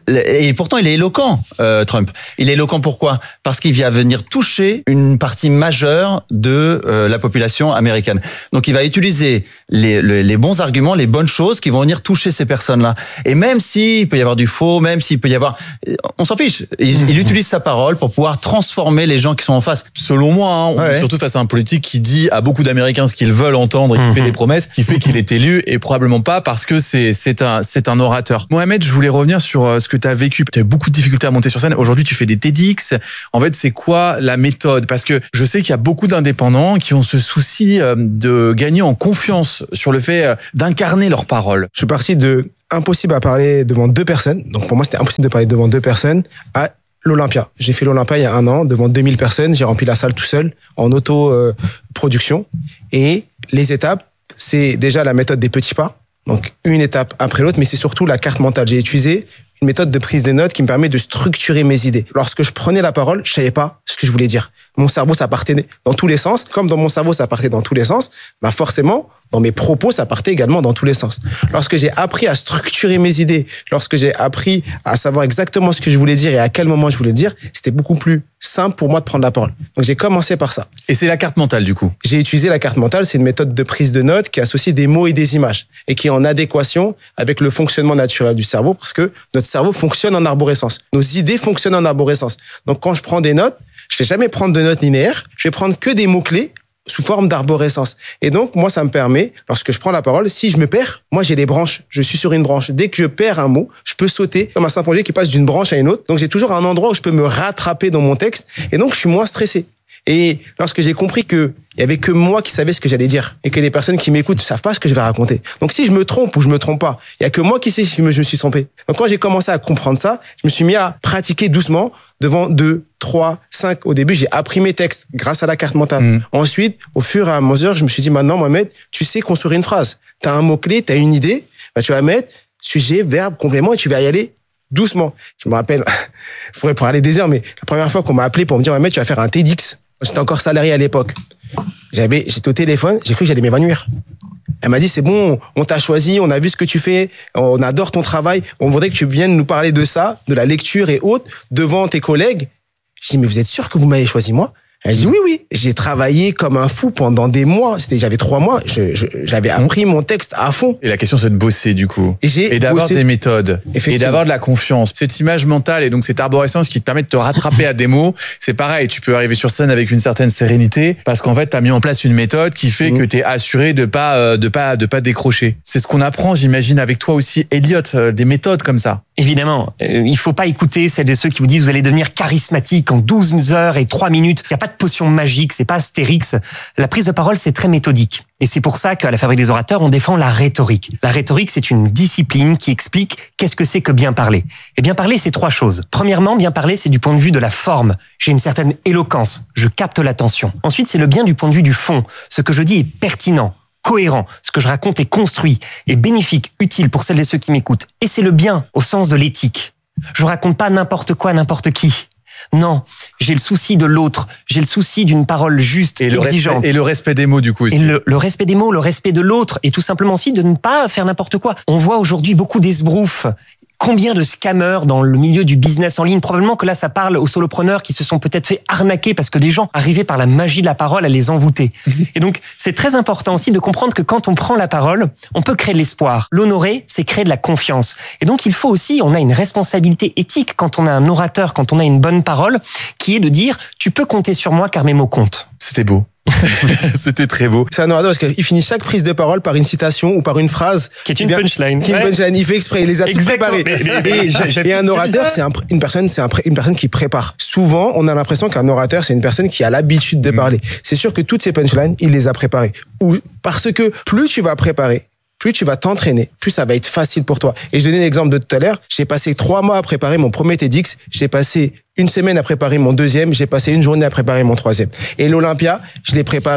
et pourtant, il est éloquent, euh, Trump. Il est éloquent pourquoi ? Parce qu'il vient venir toucher une partie majeure de euh, la population américaine. Donc, il va utiliser les, les, les bons arguments, les bonnes choses qui vont venir toucher ces personnes-là. Et même s'il peut y avoir du faux, même s'il peut y avoir... On s'en fiche. Il, il utilise sa parole pour pouvoir transformer les gens qui sont en face. Selon moi, hein, on ouais. est surtout face à un politique qui dit à beaucoup d'Américains ce qu'ils veulent entendre et qui mmh. fait des promesses, qui fait qu'il est élu, et probablement pas parce que c'est, c'est, un, c'est un orateur. Mohamed, je voulais revenir sur ce que tu as vécu. Tu as eu beaucoup de difficultés à monter sur scène. Aujourd'hui, tu fais des TEDx. En fait, c'est quoi la méthode ? Parce que je sais qu'il y a beaucoup d'indépendants qui ont ce souci de gagner en confiance sur le fait d'incarner leurs paroles. Je suis parti de impossible à parler devant deux personnes. Donc pour moi, c'était impossible de parler devant deux personnes à l'Olympia. J'ai fait l'Olympia il y a un an devant deux mille personnes. J'ai rempli la salle tout seul en auto-production. Et les étapes, c'est déjà la méthode des petits pas. Donc, une étape après l'autre, mais c'est surtout la carte mentale. J'ai utilisé une méthode de prise de notes qui me permet de structurer mes idées. Lorsque je prenais la parole, je savais pas ce que je voulais dire. Mon cerveau, ça partait dans tous les sens. Comme dans mon cerveau, ça partait dans tous les sens, bah forcément, dans mes propos, ça partait également dans tous les sens. Lorsque j'ai appris à structurer mes idées, lorsque j'ai appris à savoir exactement ce que je voulais dire et à quel moment je voulais le dire, c'était beaucoup plus simple pour moi de prendre la parole. Donc, j'ai commencé par ça. Et c'est la carte mentale, du coup ? J'ai utilisé la carte mentale. C'est une méthode de prise de notes qui associe des mots et des images et qui est en adéquation avec le fonctionnement naturel du cerveau parce que notre cerveau fonctionne en arborescence. Nos idées fonctionnent en arborescence. Donc, quand je prends des notes, je vais jamais prendre de notes linéaires. Je vais prendre que des mots-clés sous forme d'arborescence. Et donc, moi, ça me permet, lorsque je prends la parole, si je me perds, moi, j'ai les branches. Je suis sur une branche. Dès que je perds un mot, je peux sauter comme un symphonie qui passe d'une branche à une autre. Donc, j'ai toujours un endroit où je peux me rattraper dans mon texte. Et donc, je suis moins stressé. Et lorsque j'ai compris que il y avait que moi qui savais ce que j'allais dire et que les personnes qui m'écoutent ne savent pas ce que je vais raconter. Donc, si je me trompe ou je me trompe pas, il y a que moi qui sais si je me, je me suis trompé. Donc, quand j'ai commencé à comprendre ça, je me suis mis à pratiquer doucement devant deux, trois, cinq. Au début, j'ai appris mes textes grâce à la carte mentale. Mmh. Ensuite, au fur et à mesure, je me suis dit, maintenant, Mohamed, tu sais construire une phrase. Tu as un mot-clé, tu as une idée, bah, tu vas mettre sujet, verbe, complément et tu vas y aller doucement. Je me rappelle, je pourrais parler des heures, mais la première fois qu'on m'a appelé pour me dire, Mohamed, tu vas faire un TEDx. J'étais encore salarié à l'époque. J'avais, j'étais au téléphone, j'ai cru que j'allais m'évanouir. Elle m'a dit, c'est bon, on t'a choisi, on a vu ce que tu fais, on adore ton travail, on voudrait que tu viennes nous parler de ça, de la lecture et autres, devant tes collègues. Je dis, mais vous êtes sûr que vous m'avez choisi moi ? Elle dit oui, oui. J'ai travaillé comme un fou pendant des mois. C'était, j'avais trois mois. Je, je, j'avais appris mon texte à fond. Et la question, c'est de bosser, du coup. Et, j'ai et d'avoir bossé. Des méthodes. Et d'avoir de la confiance. Cette image mentale et donc cette arborescence qui te permet de te rattraper à des mots, c'est pareil. Tu peux arriver sur scène avec une certaine sérénité parce qu'en fait, t'as mis en place une méthode qui fait mmh. que t'es assuré de pas, de pas, de pas décrocher. C'est ce qu'on apprend, j'imagine, avec toi aussi, Elliot, des méthodes comme ça. Évidemment, euh, il faut pas écouter celles et ceux qui vous disent vous allez devenir charismatique en douze heures et trois minutes. Il n'y a pas de potion magique, c'est pas Astérix. La prise de parole, c'est très méthodique. Et c'est pour ça qu'à la Fabrique des orateurs, on défend la rhétorique. La rhétorique, c'est une discipline qui explique qu'est-ce que c'est que bien parler. Et bien parler, c'est trois choses. Premièrement, bien parler, c'est du point de vue de la forme. J'ai une certaine éloquence, je capte l'attention. Ensuite, c'est le bien du point de vue du fond. Ce que je dis est pertinent, cohérent, ce que je raconte est construit, est bénéfique, utile pour celles et ceux qui m'écoutent. Et c'est le bien au sens de l'éthique. Je raconte pas n'importe quoi, n'importe qui. Non, j'ai le souci de l'autre, j'ai le souci d'une parole juste, et exigeante. Le respect, et le respect des mots, du coup. Aussi. Et le, le respect des mots, le respect de l'autre, et tout simplement aussi de ne pas faire n'importe quoi. On voit aujourd'hui beaucoup d'esbroufs. Combien de scammers dans le milieu du business en ligne ? Probablement que là, ça parle aux solopreneurs qui se sont peut-être fait arnaquer parce que des gens arrivaient par la magie de la parole à les envoûter. Et donc, c'est très important aussi de comprendre que quand on prend la parole, on peut créer de l'espoir. L'honorer, c'est créer de la confiance. Et donc, il faut aussi, on a une responsabilité éthique quand on a un orateur, quand on a une bonne parole, qui est de dire « tu peux compter sur moi car mes mots comptent ». C'était beau. C'était très beau. C'est un orateur parce qu'il finit chaque prise de parole par une citation ou par une phrase qui est une vient, punchline. Qui est une ouais. punchline. Il fait exprès, il les a tous préparés. Mais, mais, mais, et, j'ai, et un orateur, c'est un, une personne, c'est un, une personne qui prépare. Souvent, on a l'impression qu'un orateur, c'est une personne qui a l'habitude de parler. Mmh. C'est sûr que toutes ces punchlines, il les a préparées. Ou parce que plus tu vas préparer, plus tu vas t'entraîner, plus ça va être facile pour toi. Et je donnais l'exemple de tout à l'heure. J'ai passé trois mois à préparer mon premier TEDx. J'ai passé une semaine à préparer mon deuxième. J'ai passé une journée à préparer mon troisième. Et l'Olympia, je l'ai préparé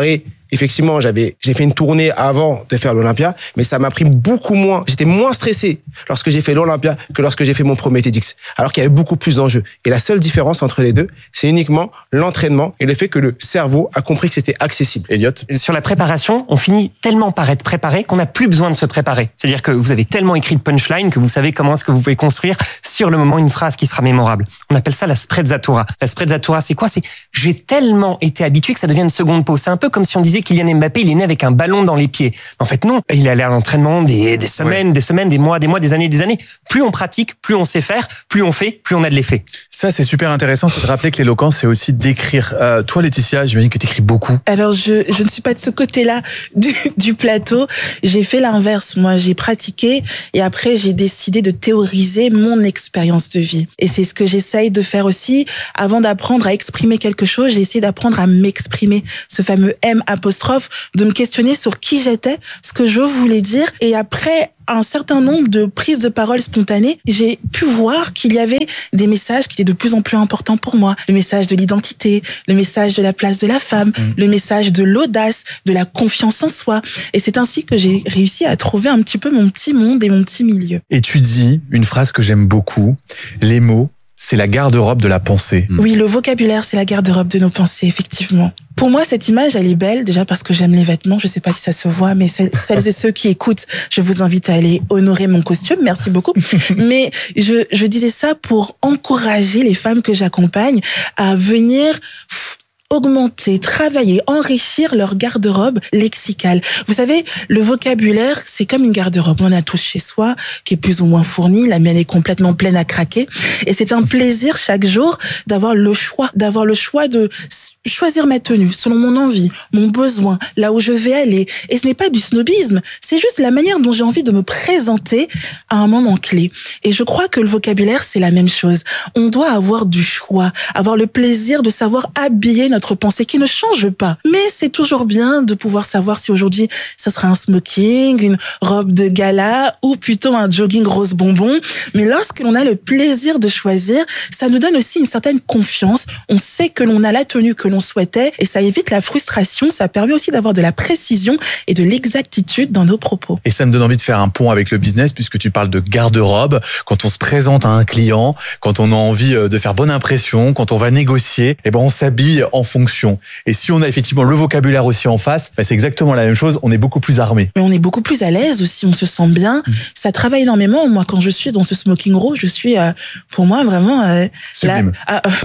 effectivement, j'avais, j'ai fait une tournée avant de faire l'Olympia, mais ça m'a pris beaucoup moins, j'étais moins stressé lorsque j'ai fait l'Olympia que lorsque j'ai fait mon premier TEDx. Alors qu'il y avait beaucoup plus d'enjeux. Et la seule différence entre les deux, c'est uniquement l'entraînement et le fait que le cerveau a compris que c'était accessible. Elliot? Sur la préparation, on finit tellement par être préparé qu'on n'a plus besoin de se préparer. C'est-à-dire que vous avez tellement écrit de punchline que vous savez comment est-ce que vous pouvez construire sur le moment une phrase qui sera mémorable. On appelle ça la sprezzatura. La sprezzatura, c'est quoi? C'est j'ai tellement été habitué que ça devient une seconde peau. C'est un peu comme si on disait Kylian Mbappé, il est né avec un ballon dans les pieds. En fait, non. Il est allé à l'entraînement des, des semaines, ouais. des semaines, des mois, des mois, des années, des années. Plus on pratique, plus on sait faire, plus on fait, plus on a de l'effet. Ça, c'est super intéressant. C'est de rappeler que l'éloquence, c'est aussi d'écrire. Euh, toi, Laetitia, j'imagine que tu écris beaucoup. Alors, je, je ne suis pas de ce côté-là du, du plateau. J'ai fait l'inverse. Moi, j'ai pratiqué et après, j'ai décidé de théoriser mon expérience de vie. Et c'est ce que j'essaye de faire aussi. Avant d'apprendre à exprimer quelque chose, j'ai essayé d'apprendre à m'exprimer. Ce fameux M apostrophe, de me questionner sur qui j'étais, ce que je voulais dire. Et après, un certain nombre de prises de parole spontanées, j'ai pu voir qu'il y avait des messages qui étaient de plus en plus importants pour moi. Le message de l'identité, le message de la place de la femme, mmh. le message de l'audace, de la confiance en soi. Et c'est ainsi que j'ai réussi à trouver un petit peu mon petit monde et mon petit milieu. Et tu dis une phrase que j'aime beaucoup, les mots, c'est la garde-robe de la pensée. Oui, le vocabulaire, c'est la garde-robe de nos pensées, effectivement. Pour moi, cette image, elle est belle, déjà parce que j'aime les vêtements. Je sais pas si ça se voit, mais celles et ceux qui écoutent, je vous invite à aller honorer mon costume. Merci beaucoup. Mais je, je disais ça pour encourager les femmes que j'accompagne à venir augmenter, travailler, enrichir leur garde-robe lexicale. Vous savez, le vocabulaire, c'est comme une garde-robe. On en a tous chez soi, qui est plus ou moins fournie. La mienne est complètement pleine à craquer. Et c'est un plaisir chaque jour d'avoir le choix, d'avoir le choix de choisir ma tenue selon mon envie, mon besoin, là où je vais aller. Et ce n'est pas du snobisme, c'est juste la manière dont j'ai envie de me présenter à un moment clé. Et je crois que le vocabulaire, c'est la même chose. On doit avoir du choix, avoir le plaisir de savoir habiller notre pensée qui ne change pas. Mais c'est toujours bien de pouvoir savoir si aujourd'hui, ça sera un smoking, une robe de gala ou plutôt un jogging rose bonbon. Mais lorsque l'on a le plaisir de choisir, ça nous donne aussi une certaine confiance. On sait que l'on a la tenue que l'on souhaitait et ça évite la frustration. Ça permet aussi d'avoir de la précision et de l'exactitude dans nos propos. Et ça me donne envie de faire un pont avec le business puisque tu parles de garde-robe. Quand on se présente à un client, quand on a envie de faire bonne impression, quand on va négocier, eh ben on s'habille en fonction. Et si on a effectivement le vocabulaire aussi en face, ben c'est exactement la même chose. On est beaucoup plus armé. Mais on est beaucoup plus à l'aise aussi. On se sent bien. Mmh. Ça travaille énormément. Moi, quand je suis dans ce smoking rose, je suis, euh, pour moi, vraiment euh, sublime. Là, ah,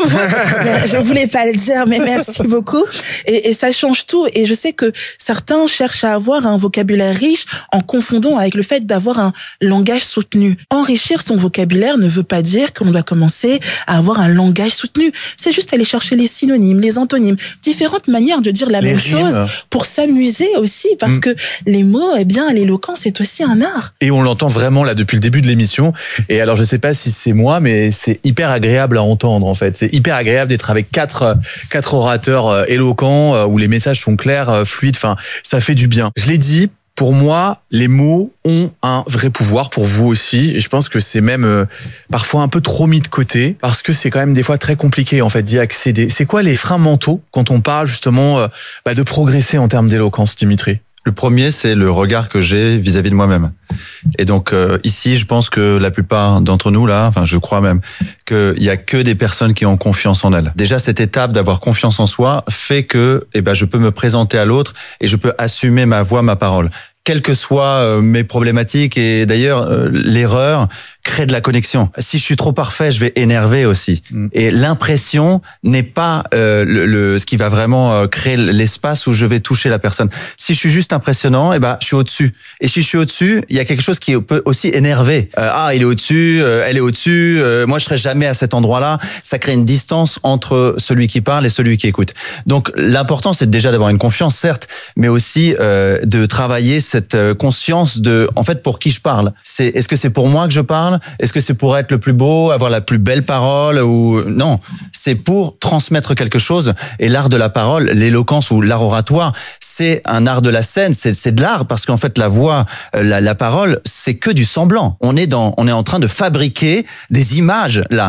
je voulais pas le dire, mais merci beaucoup. Et, et ça change tout. Et je sais que certains cherchent à avoir un vocabulaire riche en confondant avec le fait d'avoir un langage soutenu. Enrichir son vocabulaire ne veut pas dire que l'on doit commencer à avoir un langage soutenu. C'est juste aller chercher les synonymes, les antonymes, différentes manières de dire la les même rimes. chose pour s'amuser aussi, parce mmh. que les mots, eh bien, l'éloquence, c'est aussi un art. Et on l'entend vraiment là depuis le début de l'émission. Et alors, je sais pas si c'est moi, mais c'est hyper agréable à entendre en fait. C'est hyper agréable d'être avec quatre quatre orateurs éloquents où les messages sont clairs, fluides. Enfin, ça fait du bien. Je l'ai dit. Pour moi, les mots ont un vrai pouvoir, pour vous aussi. Et je pense que c'est même euh, parfois un peu trop mis de côté, parce que c'est quand même des fois très compliqué en fait d'y accéder. C'est quoi les freins mentaux quand on parle justement euh, bah, de progresser en termes d'éloquence, Dimitri ? Le premier, c'est le regard que j'ai vis-à-vis de moi-même. Et donc euh, ici, je pense que la plupart d'entre nous, là, enfin je crois même, qu'il y a que des personnes qui ont confiance en elles. Déjà, cette étape d'avoir confiance en soi fait que eh ben, je peux me présenter à l'autre et je peux assumer ma voix, ma parole. Quelles que soient euh, mes problématiques, et d'ailleurs, euh, l'erreur crée de la connexion. Si je suis trop parfait, je vais énerver aussi. Mmh. Et l'impression n'est pas euh, le, le, ce qui va vraiment euh, créer l'espace où je vais toucher la personne. Si je suis juste impressionnant, eh ben, je suis au-dessus. Et si je suis au-dessus, il y a quelque chose qui peut aussi énerver. Euh, ah, il est au-dessus, euh, elle est au-dessus, euh, moi je serai jamais à cet endroit-là. Ça crée une distance entre celui qui parle et celui qui écoute. Donc l'important, c'est déjà d'avoir une confiance, certes, mais aussi euh, de travailler cette conscience de, en fait, pour qui je parle. C'est, est-ce que c'est pour moi que je parle? Est-ce que c'est pour être le plus beau, avoir la plus belle parole ou non? C'est pour transmettre quelque chose. Et l'art de la parole, l'éloquence ou l'art oratoire, c'est un art de la scène. C'est, c'est de l'art parce qu'en fait, la voix, la, la parole, c'est que du semblant. On est dans, on est en train de fabriquer des images là.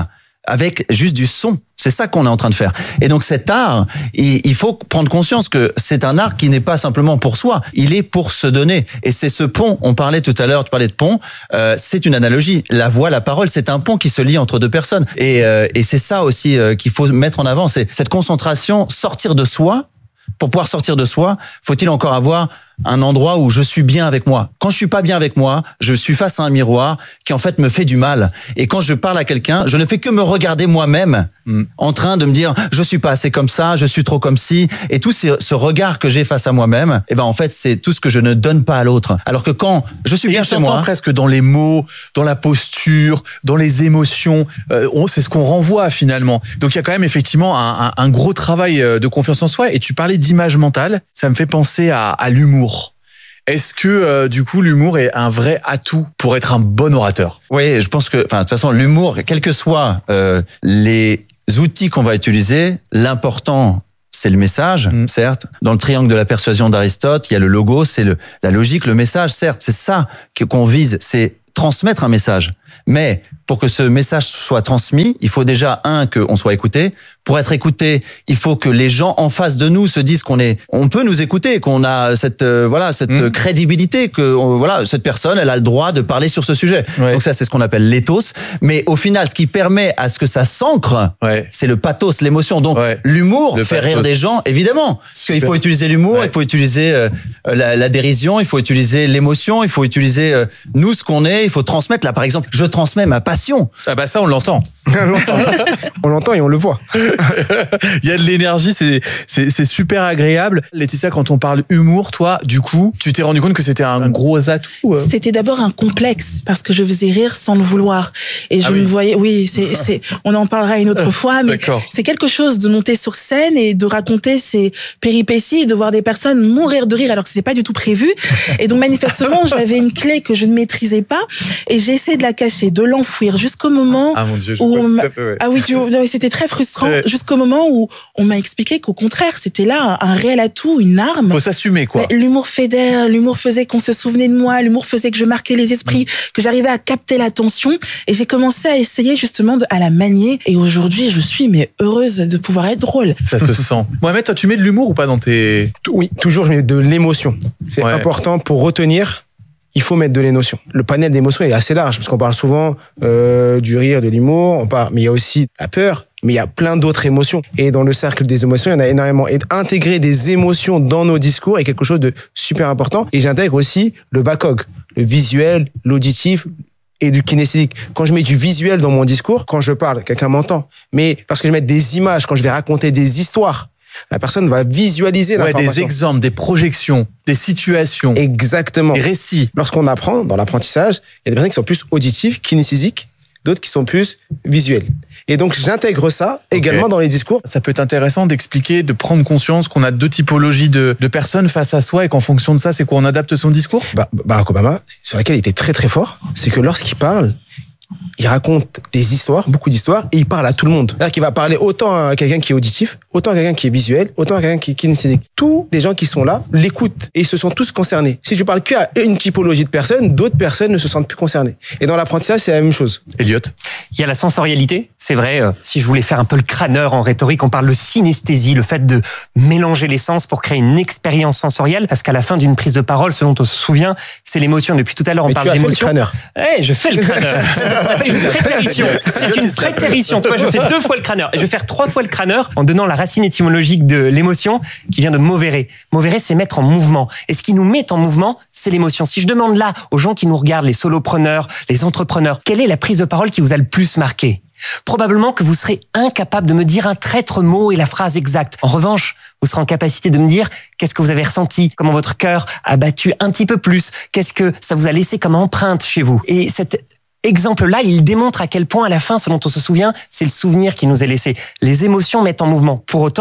avec juste du son. C'est ça qu'on est en train de faire. Et donc cet art, il faut prendre conscience que c'est un art qui n'est pas simplement pour soi, il est pour se donner. Et c'est ce pont, on parlait tout à l'heure, tu parlais de pont, euh, c'est une analogie. La voix, la parole, c'est un pont qui se lie entre deux personnes. Et, euh, et c'est ça aussi euh, qu'il faut mettre en avant, c'est cette concentration, sortir de soi. Pour pouvoir sortir de soi, faut-il encore avoir un endroit où je suis bien avec moi. Quand je suis pas bien avec moi, je suis face à un miroir qui en fait me fait du mal. Et quand je parle à quelqu'un, je ne fais que me regarder moi-même, mm. en train de me dire je suis pas assez comme ça, je suis trop comme ci. Et tout ce, ce regard que j'ai face à moi-même, eh ben en fait c'est tout ce que je ne donne pas à l'autre. Alors que quand je suis et bien chez moi, presque dans les mots, dans la posture, dans les émotions, euh, on, c'est ce qu'on renvoie finalement. Donc il y a quand même effectivement un, un, un gros travail de confiance en soi. Et tu parlais d'image mentale, ça me fait penser à, à l'humour. Est-ce que euh, du coup l'humour est un vrai atout pour être un bon orateur? Oui, je pense que, enfin, de toute façon, l'humour, quels que soient euh, les outils qu'on va utiliser, l'important c'est le message, mmh. certes. Dans le triangle de la persuasion d'Aristote, il y a le logo, c'est le, la logique, le message, certes. C'est ça que, qu'on vise, c'est transmettre un message. Mais pour que ce message soit transmis, il faut déjà, un, qu'on soit écouté. Pour être écouté, il faut que les gens en face de nous se disent qu'on est, on peut nous écouter, qu'on a cette, euh, voilà, cette mmh. crédibilité, que, on, voilà, cette personne, elle a le droit de parler sur ce sujet. Ouais. Donc ça, c'est ce qu'on appelle l'éthos. Mais au final, ce qui permet à ce que ça s'ancre, ouais. c'est le pathos, l'émotion. Donc, ouais. l'humour le fait pathos. Rire des gens, évidemment. Parce qu'il faut utiliser l'humour, ouais. il faut utiliser euh, la, la dérision, il faut utiliser l'émotion, il faut utiliser euh, nous, ce qu'on est, il faut transmettre. Là, par exemple, je transmets ma passion. Ah bah ça, on l'entend. On l'entend et on le voit. Il y a de l'énergie, c'est, c'est, c'est super agréable. Laetitia, quand on parle humour, toi, du coup, tu t'es rendu compte que c'était un gros atout? C'était d'abord un complexe, parce que je faisais rire sans le vouloir. Et je ah oui. me voyais, oui, c'est, c'est, on en parlera une autre fois, mais D'accord. c'est quelque chose de monter sur scène et de raconter ses péripéties, de voir des personnes mourir de rire alors que c'était pas du tout prévu. Et donc, manifestement, j'avais une clé que je ne maîtrisais pas et j'ai essayé de la cacher, de l'enfouir jusqu'au moment ah, mon Dieu, je où on m'a... fait, ouais. ah oui, tu... c'était très frustrant ouais. jusqu'au moment où on m'a expliqué qu'au contraire, c'était là un réel atout, une arme. Faut s'assumer, quoi. Mais l'humour fédère, l'humour faisait qu'on se souvenait de moi, l'humour faisait que je marquais les esprits, mmh. que j'arrivais à capter l'attention et j'ai commencé à essayer justement de, à la manier et aujourd'hui, je suis mais heureuse de pouvoir être drôle. Ça se sent. Mohamed, toi, tu mets de l'humour ou pas dans tes... Oui, toujours, je mets de l'émotion. C'est ouais. important pour retenir. Il faut mettre de l'émotion. Le panel d'émotions est assez large parce qu'on parle souvent euh, du rire, de l'humour, on parle, mais il y a aussi la peur, mais il y a plein d'autres émotions. Et dans le cercle des émotions, il y en a énormément. Et intégrer des émotions dans nos discours est quelque chose de super important. Et j'intègre aussi le V A C O G, le visuel, l'auditif et du kinesthésique. Quand je mets du visuel dans mon discours, quand je parle, quelqu'un m'entend. Mais lorsque je mets des images, quand je vais raconter des histoires, la personne va visualiser ouais, l'information. Des exemples, des projections, des situations. Exactement. Des récits. Lorsqu'on apprend, dans l'apprentissage, il y a des personnes qui sont plus auditives, kinesthésiques, d'autres qui sont plus visuelles. Et donc, j'intègre ça okay. également dans les discours. Ça peut être intéressant d'expliquer, de prendre conscience qu'on a deux typologies de, de personnes face à soi et qu'en fonction de ça, c'est quoi, on adapte son discours? bah, Barack Obama, sur laquelle il était très très fort, c'est que lorsqu'il parle, il raconte des histoires, beaucoup d'histoires, et il parle à tout le monde. C'est-à-dire qu'il va parler autant à quelqu'un qui est auditif, autant à quelqu'un qui est visuel, autant à quelqu'un qui est kinesthésique. Tous les gens qui sont là l'écoutent et ils se sont tous concernés. Si tu parles qu'à une typologie de personnes, d'autres personnes ne se sentent plus concernées. Et dans l'apprentissage, c'est la même chose. Elliot? Il y a la sensorialité, c'est vrai. Euh, si je voulais faire un peu le crâneur en rhétorique, on parle de synesthésie, le fait de mélanger les sens pour créer une expérience sensorielle. Parce qu'à la fin d'une prise de parole, ce dont on se souvient, c'est l'émotion. Depuis tout à l'heure, on Mais parle tu as d'émotion. Fait le crâneur. Eh, je fais le crâneur. C'est une prétérition. C'est une prétérition. Tu vois, je fais deux fois le crâneur. Et je vais faire trois fois le crâneur en donnant la racine étymologique de l'émotion qui vient de movere. Movere, c'est mettre en mouvement. Et ce qui nous met en mouvement, c'est l'émotion. Si je demande là aux gens qui nous regardent, les solopreneurs, les entrepreneurs, quelle est la prise de parole qui vous a le plus marqué? Probablement que vous serez incapable de me dire un traître mot et la phrase exacte. En revanche, vous serez en capacité de me dire qu'est-ce que vous avez ressenti, comment votre cœur a battu un petit peu plus, qu'est-ce que ça vous a laissé comme empreinte chez vous. Et cet exemple-là, il démontre à quel point, à la fin, ce dont on se souvient, c'est le souvenir qui nous est laissé. Les émotions mettent en mouvement. Pour autant,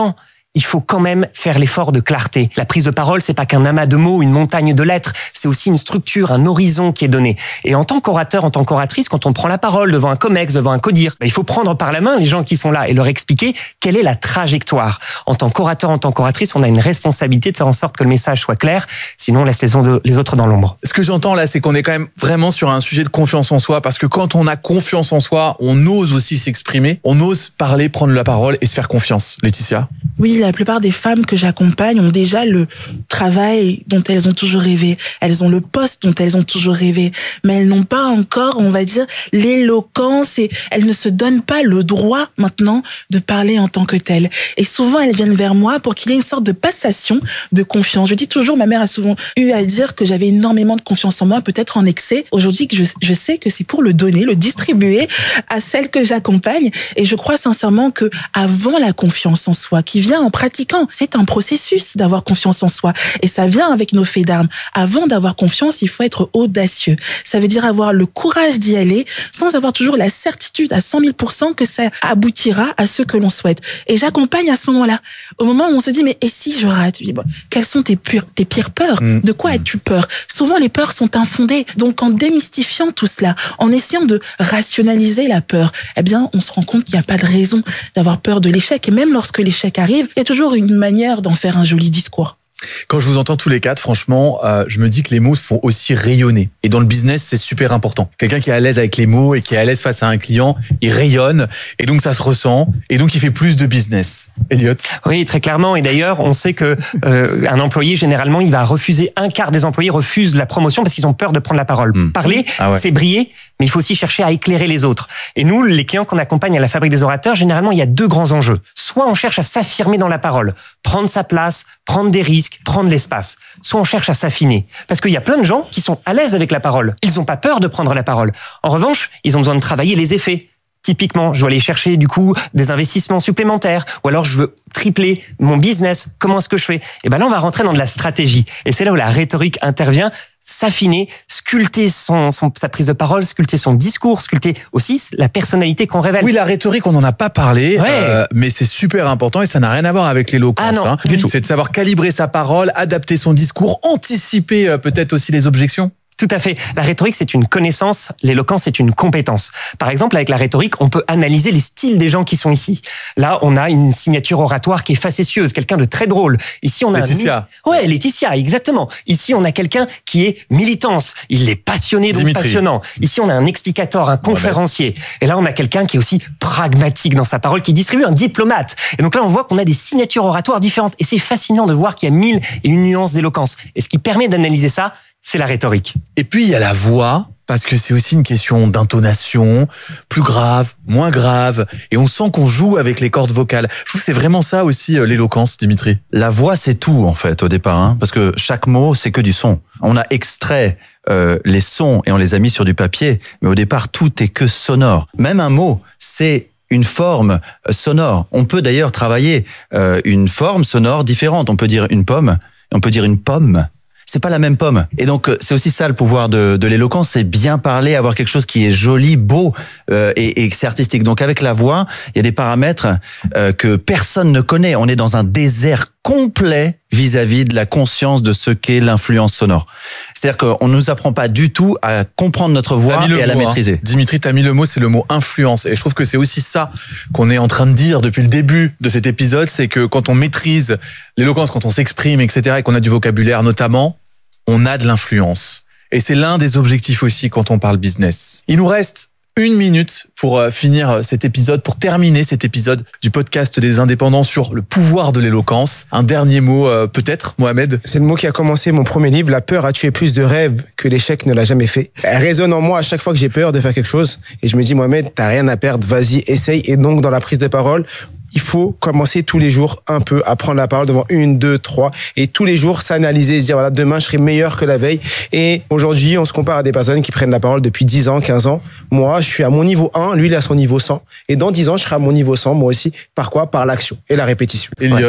il faut quand même faire l'effort de clarté. La prise de parole, c'est pas qu'un amas de mots, une montagne de lettres, c'est aussi une structure, un horizon qui est donné. Et en tant qu'orateur, en tant qu'oratrice, quand on prend la parole devant un comex, devant un codir, ben, il faut prendre par la main les gens qui sont là et leur expliquer quelle est la trajectoire. En tant qu'orateur, en tant qu'oratrice, on a une responsabilité de faire en sorte que le message soit clair, sinon on laisse les, on- les autres dans l'ombre. Ce que j'entends là, c'est qu'on est quand même vraiment sur un sujet de confiance en soi, parce que quand on a confiance en soi, on ose aussi s'exprimer, on ose parler, prendre la parole et se faire confiance. Laetitia ? Oui, la plupart des femmes que j'accompagne ont déjà le travail dont elles ont toujours rêvé. Elles ont le poste dont elles ont toujours rêvé. Mais elles n'ont pas encore, on va dire, l'éloquence et elles ne se donnent pas le droit maintenant de parler en tant que telles. Et souvent, elles viennent vers moi pour qu'il y ait une sorte de passation de confiance. Je dis toujours, ma mère a souvent eu à dire que j'avais énormément de confiance en moi, peut-être en excès. Aujourd'hui, je, je sais que c'est pour le donner, le distribuer à celles que j'accompagne. Et je crois sincèrement que avant la confiance en soi, qui vient en pratiquant, c'est un processus d'avoir confiance en soi. Et ça vient avec nos faits d'armes. Avant d'avoir confiance, il faut être audacieux. Ça veut dire avoir le courage d'y aller sans avoir toujours la certitude à cent mille pour cent que ça aboutira à ce que l'on souhaite. Et j'accompagne à ce moment-là. Au moment où on se dit, mais et si je rate? Je dis, bon, quelles sont tes, pures, tes pires peurs? Mmh. De quoi as-tu peur? Souvent, les peurs sont infondées. Donc, en démystifiant tout cela, en essayant de rationaliser la peur, eh bien, on se rend compte qu'il n'y a pas de raison d'avoir peur de l'échec. Et même lorsque l'échec arrive, il y a toujours une manière d'en faire un joli discours. Quand je vous entends tous les quatre, franchement, euh, je me dis que les mots font aussi rayonner. Et dans le business, c'est super important. Quelqu'un qui est à l'aise avec les mots et qui est à l'aise face à un client, il rayonne et donc ça se ressent et donc il fait plus de business. Elliot ? Oui, très clairement. Et d'ailleurs, on sait que euh, un employé, généralement, il va refuser, un quart des employés refusent la promotion parce qu'ils ont peur de prendre la parole. Mmh. Parler, ah ouais. c'est briller, mais il faut aussi chercher à éclairer les autres. Et nous, les clients qu'on accompagne à la Fabrique des orateurs, généralement, il y a deux grands enjeux. Soit on cherche à s'affirmer dans la parole, prendre sa place, prendre des risques, prendre l'espace. Soit on cherche à s'affiner. Parce qu'il y a plein de gens qui sont à l'aise avec la parole. Ils n'ont pas peur de prendre la parole. En revanche, ils ont besoin de travailler les effets. Typiquement, je dois aller chercher du coup des investissements supplémentaires, ou alors je veux tripler mon business. Comment est-ce que je fais ? Et ben là, on va rentrer dans de la stratégie. Et c'est là où la rhétorique intervient. S'affiner, sculpter son, son, sa prise de parole, sculpter son discours, sculpter aussi la personnalité qu'on révèle. Oui, la rhétorique, on n'en a pas parlé, ouais. euh, mais c'est super important et ça n'a rien à voir avec l'éloquence. Ah non, hein. du tout. C'est de savoir calibrer sa parole, adapter son discours, anticiper euh, peut-être aussi les objections. Tout à fait. La rhétorique, c'est une connaissance. L'éloquence, c'est une compétence. Par exemple, avec la rhétorique, on peut analyser les styles des gens qui sont ici. Là, on a une signature oratoire qui est facétieuse, quelqu'un de très drôle. Ici, on a Laetitia. Un... Ouais, Laetitia, exactement. Ici, on a quelqu'un qui est militance. Il est passionné, donc Dimitri. passionnant. Ici, on a un explicateur, un conférencier. Et là, on a quelqu'un qui est aussi pragmatique dans sa parole, qui distribue, un diplomate. Et donc là, on voit qu'on a des signatures oratoires différentes. Et c'est fascinant de voir qu'il y a mille et une nuances d'éloquence. Et ce qui permet d'analyser ça, c'est la rhétorique. Et puis, il y a la voix, parce que c'est aussi une question d'intonation, plus grave, moins grave, et on sent qu'on joue avec les cordes vocales. Je trouve que c'est vraiment ça aussi, l'éloquence, Dimitri. La voix, c'est tout, en fait, au départ, hein, parce que chaque mot, c'est que du son. On a extrait euh, les sons et on les a mis sur du papier, mais au départ, tout est que sonore. Même un mot, c'est une forme sonore. On peut d'ailleurs travailler euh, une forme sonore différente. On peut dire une pomme, on peut dire une pomme. C'est pas la même pomme. Et donc, c'est aussi ça le pouvoir de, de l'éloquence, c'est bien parler, avoir quelque chose qui est joli, beau euh, et, et c'est artistique. Donc, avec la voix, il y a des paramètres euh, que personne ne connaît. On est dans un désert complet vis-à-vis de la conscience de ce qu'est l'influence sonore. C'est-à-dire qu'on ne nous apprend pas du tout à comprendre notre voix et à la mot, maîtriser. Hein. Dimitri, t'as mis le mot, c'est le mot influence. Et je trouve que c'est aussi ça qu'on est en train de dire depuis le début de cet épisode, c'est que quand on maîtrise l'éloquence, quand on s'exprime, et cetera, et qu'on a du vocabulaire notamment, on a de l'influence. Et c'est l'un des objectifs aussi quand on parle business. Il nous reste une minute pour finir cet épisode, pour terminer cet épisode du podcast des indépendants sur le pouvoir de l'éloquence. Un dernier mot peut-être, Mohamed ? C'est le mot qui a commencé mon premier livre. La peur a tué plus de rêves que l'échec ne l'a jamais fait. Elle résonne en moi à chaque fois que j'ai peur de faire quelque chose. Et je me dis, Mohamed, t'as rien à perdre, vas-y, essaye. Et donc, dans la prise de parole, il faut commencer tous les jours un peu à prendre la parole devant une, deux, trois, et tous les jours s'analyser, se dire voilà, demain je serai meilleur que la veille. Et aujourd'hui, on se compare à des personnes qui prennent la parole depuis dix ans, quinze ans. Moi, je suis à mon niveau un, lui il est à son niveau cent. Et dans dix ans, je serai à mon niveau cent, moi aussi. Par quoi ? Par l'action et la répétition. Elliot, ouais.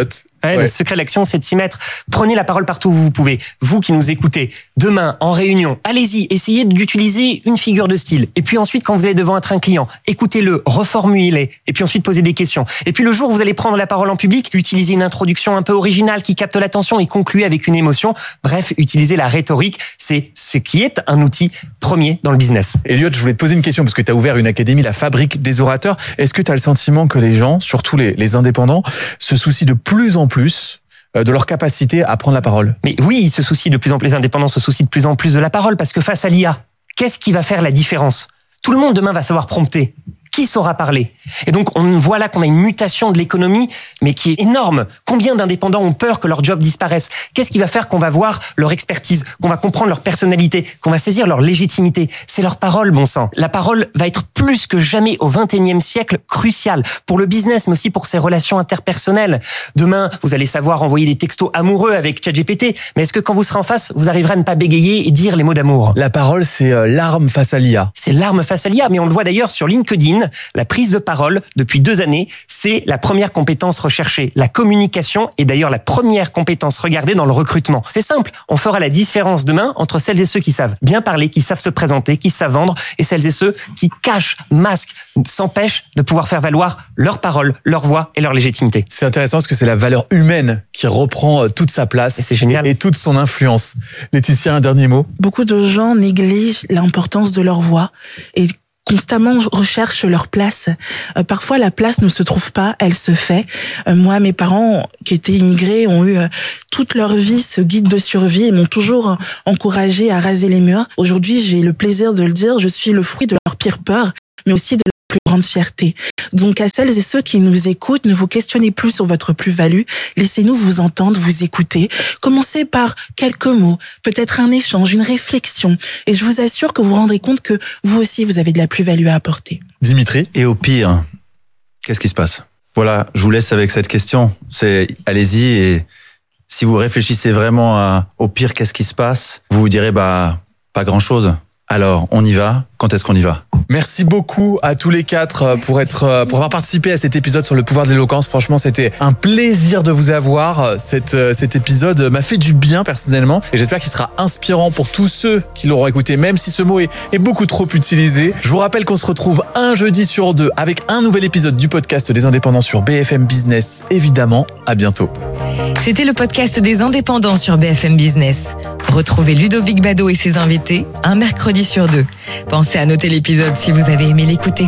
Ouais, ouais. Le secret de l'action, c'est de s'y mettre. Prenez la parole partout où vous pouvez. Vous qui nous écoutez, demain, en réunion, allez-y, essayez d'utiliser une figure de style. Et puis ensuite, quand vous allez devant être un client, écoutez-le, reformulez, et puis ensuite posez des questions. Et puis le jour où vous allez prendre la parole en public, utilisez une introduction un peu originale qui capte l'attention et concluez avec une émotion. Bref, utilisez la rhétorique. C'est ce qui est un outil premier dans le business. Elliot, je voulais te poser une question parce que tu as ouvert une académie, la Fabrique des orateurs. Est-ce que tu as le sentiment que les gens, surtout les, les indépendants, se soucient de plus en plus de leur capacité à prendre la parole? Mais oui, ils se soucient de plus en plus, les indépendants se soucient de plus en plus de la parole parce que face à l'I A, qu'est-ce qui va faire la différence? Tout le monde demain va savoir prompter. Qui saura parler? Et donc, on voit là qu'on a une mutation de l'économie, mais qui est énorme. Combien d'indépendants ont peur que leur job disparaisse? Qu'est-ce qui va faire qu'on va voir leur expertise, qu'on va comprendre leur personnalité, qu'on va saisir leur légitimité? C'est leur parole, bon sang. La parole va être plus que jamais au vingt et unième siècle cruciale pour le business, mais aussi pour ses relations interpersonnelles. Demain, vous allez savoir envoyer des textos amoureux avec ChatGPT, mais est-ce que quand vous serez en face, vous arriverez à ne pas bégayer et dire les mots d'amour? La parole, c'est l'arme face à l'I A. C'est l'arme face à l'I A, mais on le voit d'ailleurs sur LinkedIn. La prise de parole, depuis deux années, c'est la première compétence recherchée. La communication est d'ailleurs la première compétence regardée dans le recrutement. C'est simple, on fera la différence demain entre celles et ceux qui savent bien parler, qui savent se présenter, qui savent vendre, et celles et ceux qui cachent, masquent, s'empêchent de pouvoir faire valoir leur parole, leur voix et leur légitimité. C'est intéressant parce que c'est la valeur humaine qui reprend toute sa place et, c'est génial. et, et toute son influence. Laetitia, un dernier mot? Beaucoup de gens négligent l'importance de leur voix et constamment recherchent leur place. Euh, parfois, la place ne se trouve pas, elle se fait. Euh, moi, mes parents qui étaient immigrés ont eu euh, toute leur vie ce guide de survie et m'ont toujours encouragé à raser les murs. Aujourd'hui, j'ai le plaisir de le dire, je suis le fruit de leur pire peur, mais aussi de leur plus grande fierté. Donc, à celles et ceux qui nous écoutent, ne vous questionnez plus sur votre plus-value. Laissez-nous vous entendre, vous écouter. Commencez par quelques mots, peut-être un échange, une réflexion. Et je vous assure que vous vous rendrez compte que vous aussi, vous avez de la plus-value à apporter. Dimitri? Et au pire, qu'est-ce qui se passe? Voilà, je vous laisse avec cette question. C'est, allez-y, et si vous réfléchissez vraiment à, au pire, qu'est-ce qui se passe? Vous vous direz, bah, pas grand-chose. Alors, on y va. Quand est-ce qu'on y va? Merci beaucoup à tous les quatre pour être, pour avoir participé à cet épisode sur le pouvoir de l'éloquence. Franchement, c'était un plaisir de vous avoir. Cet, cet épisode m'a fait du bien personnellement et j'espère qu'il sera inspirant pour tous ceux qui l'auront écouté, même si ce mot est, est beaucoup trop utilisé. Je vous rappelle qu'on se retrouve un jeudi sur deux avec un nouvel épisode du podcast des Indépendants sur B F M Business. Évidemment, à bientôt. C'était le podcast des Indépendants sur B F M Business. Retrouvez Ludovic Bado et ses invités un mercredi sur deux. Pensez à noter l'épisode si vous avez aimé l'écouter.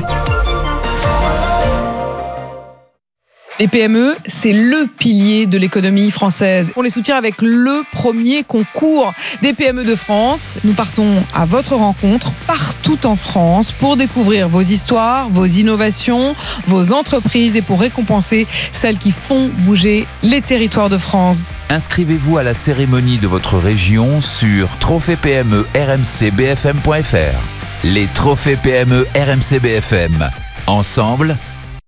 Les P M E, c'est le pilier de l'économie française. On les soutient avec le premier concours des P M E de France. Nous partons à votre rencontre partout en France pour découvrir vos histoires, vos innovations, vos entreprises et pour récompenser celles qui font bouger les territoires de France. Inscrivez-vous à la cérémonie de votre région sur trophée P M E R M C B F M point F R. Les trophées P M E R M C B F M. Ensemble,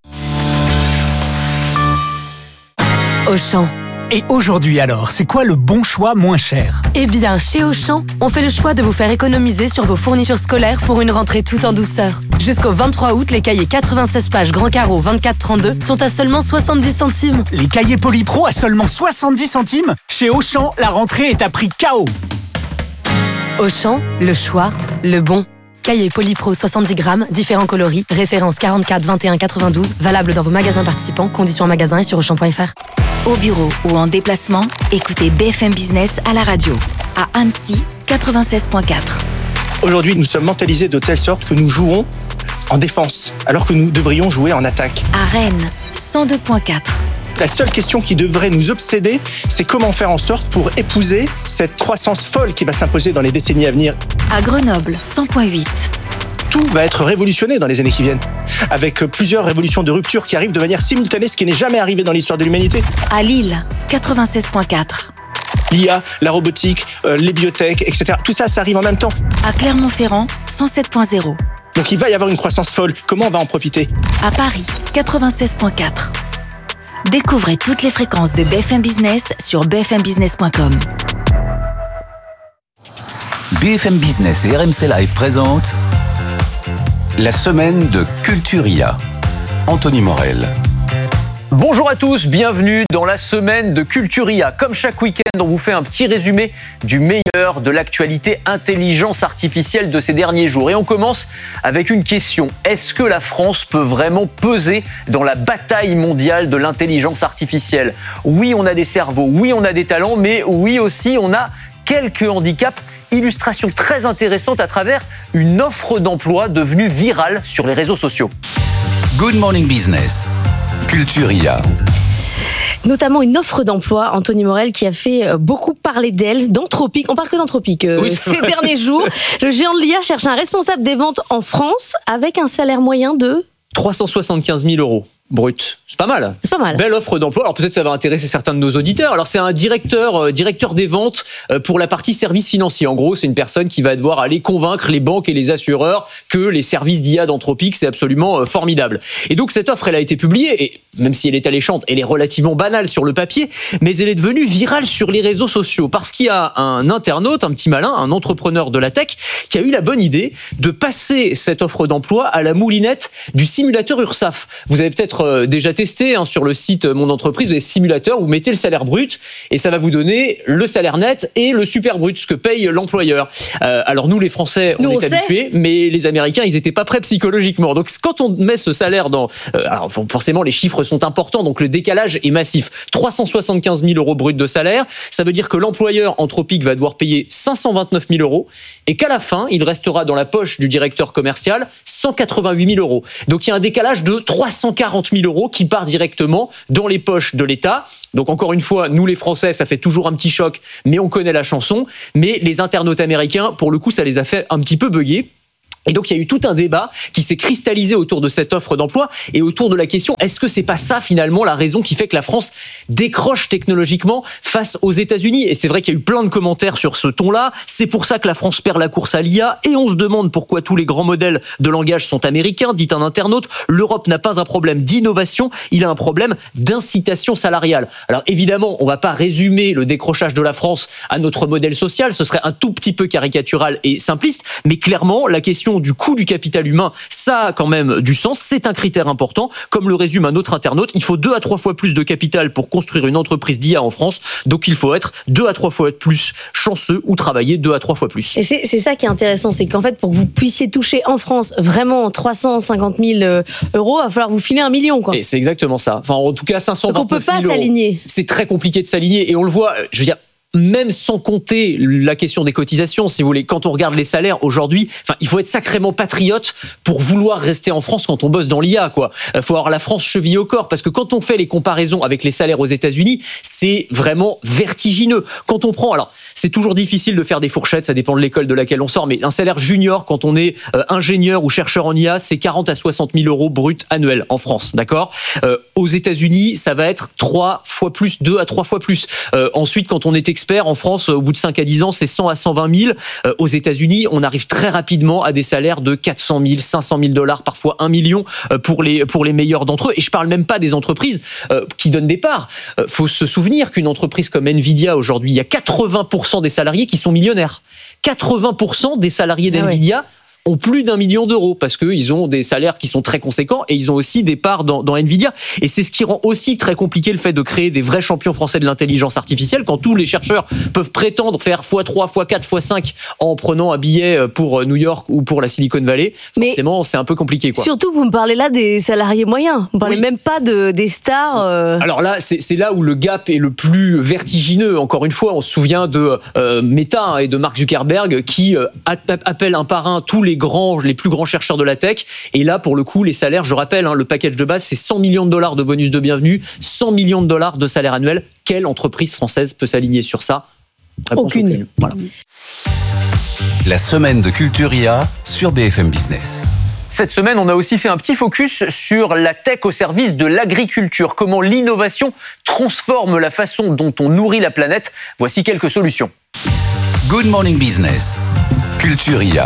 Auchan. Et aujourd'hui alors, c'est quoi le bon choix moins cher? Eh bien, chez Auchan, on fait le choix de vous faire économiser sur vos fournitures scolaires pour une rentrée tout en douceur. Jusqu'au vingt-trois août, les cahiers quatre-vingt-seize pages grand carreau vingt-quatre trente-deux sont à seulement soixante-dix centimes. Les cahiers Polypro à seulement soixante-dix centimes? Chez Auchan, la rentrée est à prix K O. Auchan, le choix, le bon. Cahier Polypro soixante-dix grammes, différents coloris, référence quarante-quatre vingt et un quatre-vingt-douze, valable dans vos magasins participants, conditions en magasin et sur auchan point F R. Au bureau ou en déplacement, écoutez B F M Business à la radio. À Annecy, quatre-vingt-seize point quatre. Aujourd'hui, nous sommes mentalisés de telle sorte que nous jouons en défense, alors que nous devrions jouer en attaque. À Rennes, cent deux point quatre. La seule question qui devrait nous obséder, c'est comment faire en sorte pour épouser cette croissance folle qui va s'imposer dans les décennies à venir. À Grenoble, cent point huit. Tout va être révolutionné dans les années qui viennent, avec plusieurs révolutions de rupture qui arrivent de manière simultanée, ce qui n'est jamais arrivé dans l'histoire de l'humanité. À Lille, quatre-vingt-seize point quatre. L'I A, la robotique, euh, les biotech, et cetera. Tout ça, ça arrive en même temps. À Clermont-Ferrand, cent sept point zéro. Donc il va y avoir une croissance folle. Comment on va en profiter? À Paris, quatre-vingt-seize point quatre. Découvrez toutes les fréquences de B F M Business sur b f m business point com. B F M Business et R M C Live présentent la semaine de Culturia. Anthony Morel. Bonjour à tous, bienvenue dans la semaine de Culturia. Comme chaque week-end, on vous fait un petit résumé du meilleur de l'actualité intelligence artificielle de ces derniers jours. Et on commence avec une question. Est-ce que la France peut vraiment peser dans la bataille mondiale de l'intelligence artificielle ? Oui, on a des cerveaux, oui, on a des talents, mais oui aussi, on a quelques handicaps. Illustration très intéressante à travers une offre d'emploi devenue virale sur les réseaux sociaux. Good Morning Business. Culturia. Notamment une offre d'emploi, Anthony Morel, qui a fait beaucoup parler d'elle, d'Anthropic. On parle que d'Anthropic euh, oui, ces vrai. derniers jours. Le géant de l'I A cherche un responsable des ventes en France avec un salaire moyen de trois cent soixante-quinze mille euros. Brut. C'est pas mal. C'est pas mal. Belle offre d'emploi. Alors peut-être ça va intéresser certains de nos auditeurs. Alors c'est un directeur, euh, directeur des ventes euh, pour la partie services financiers. En gros, c'est une personne qui va devoir aller convaincre les banques et les assureurs que les services d'I A d'Anthropic, c'est absolument euh, formidable. Et donc cette offre, elle a été publiée, et même si elle est alléchante, elle est relativement banale sur le papier, mais elle est devenue virale sur les réseaux sociaux parce qu'il y a un internaute, un petit malin, un entrepreneur de la tech, qui a eu la bonne idée de passer cette offre d'emploi à la moulinette du simulateur URSSAF. Vous avez peut-être déjà testé hein, sur le site Mon Entreprise, des simulateurs, vous mettez le salaire brut et ça va vous donner le salaire net et le super brut, ce que paye l'employeur. Euh, alors nous les Français, on nous, est on habitués, sait. Mais les Américains, ils n'étaient pas prêts psychologiquement. Donc quand on met ce salaire dans... Euh, alors forcément, les chiffres sont importants, donc le décalage est massif. trois cent soixante-quinze mille euros brut de salaire, ça veut dire que l'employeur Anthropic va devoir payer cinq cent vingt-neuf mille euros et qu'à la fin, il restera dans la poche du directeur commercial cent quatre-vingt-huit mille euros. Donc il y a un décalage de trois cent quarante mille euros qui part directement dans les poches de l'État. Donc encore une fois, nous les Français, ça fait toujours un petit choc, mais on connaît la chanson. Mais les internautes américains, pour le coup, ça les a fait un petit peu bugger. Et donc, il y a eu tout un débat qui s'est cristallisé autour de cette offre d'emploi et autour de la question, est-ce que c'est pas ça, finalement, la raison qui fait que la France décroche technologiquement face aux États-Unis ? Et c'est vrai qu'il y a eu plein de commentaires sur ce ton-là. C'est pour ça que la France perd la course à l'I A et on se demande pourquoi tous les grands modèles de langage sont américains, dit un internaute. L'Europe n'a pas un problème d'innovation, il a un problème d'incitation salariale. Alors, évidemment, on va pas résumer le décrochage de la France à notre modèle social, ce serait un tout petit peu caricatural et simpliste, mais clairement, la question du coût du capital humain, ça a quand même du sens, c'est un critère important. Comme le résume un autre internaute, il faut deux à trois fois plus de capital pour construire une entreprise d'I A en France, donc il faut être deux à trois fois plus chanceux ou travailler deux à trois fois plus. Et c'est, c'est ça qui est intéressant, c'est qu'en fait, pour que vous puissiez toucher en France vraiment trois cent cinquante mille euros, il va falloir vous filer un million, quoi. Et c'est exactement ça. Enfin, en tout cas, cinq cent vingt-neuf mille euros. Donc on peut pas s'aligner. C'est très compliqué de s'aligner et on le voit, je veux dire, même sans compter la question des cotisations, si vous voulez, quand on regarde les salaires aujourd'hui, enfin, il faut être sacrément patriote pour vouloir rester en France quand on bosse dans l'I A, quoi. Il faut avoir la France chevillée au corps, parce que quand on fait les comparaisons avec les salaires aux États-Unis, c'est vraiment vertigineux. Quand on prend, alors, c'est toujours difficile de faire des fourchettes, ça dépend de l'école de laquelle on sort, mais un salaire junior, quand on est euh, ingénieur ou chercheur en I A, c'est quarante à soixante mille euros brut annuels en France, d'accord ? euh, Aux États-Unis, ça va être trois fois plus, deux à trois fois plus. Euh, ensuite, quand on est expert en France, au bout de cinq à dix ans, c'est cent à cent vingt mille. Euh, aux États-Unis, on arrive très rapidement à des salaires de quatre cent mille, cinq cent mille dollars, parfois un million euh, pour les, pour les meilleurs d'entre eux. Et je parle même pas des entreprises euh, qui donnent des parts. Euh, faut se souvenir qu'une entreprise comme Nvidia, aujourd'hui, il y a quatre-vingts pour cent des salariés qui sont millionnaires. quatre-vingts pour cent des salariés d'Nvidia ah ouais. ont plus d'un million d'euros parce qu'ils ont des salaires qui sont très conséquents et ils ont aussi des parts dans, dans Nvidia. Et c'est ce qui rend aussi très compliqué le fait de créer des vrais champions français de l'intelligence artificielle quand tous les chercheurs peuvent prétendre faire fois trois, fois quatre, fois cinq en prenant un billet pour New York ou pour la Silicon Valley. Mais forcément, c'est un peu compliqué, quoi. Surtout, vous me parlez là des salariés moyens. Vous ne parlez oui. même pas de, des stars. Euh... Alors là, c'est, c'est là où le gap est le plus vertigineux. Encore une fois, on se souvient de euh, Meta et de Mark Zuckerberg qui euh, appellent un par un tous les grands, les plus grands chercheurs de la tech. Et là, pour le coup, les salaires, je rappelle, hein, le package de base, c'est cent millions de dollars de bonus de bienvenue, cent millions de dollars de salaire annuel. Quelle entreprise française peut s'aligner sur ça ? Réponse aucune. aucune. Voilà. La semaine de Culturia sur B F M Business. Cette semaine, on a aussi fait un petit focus sur la tech au service de l'agriculture. Comment l'innovation transforme la façon dont on nourrit la planète. Voici quelques solutions. Good Morning Business. Culturia.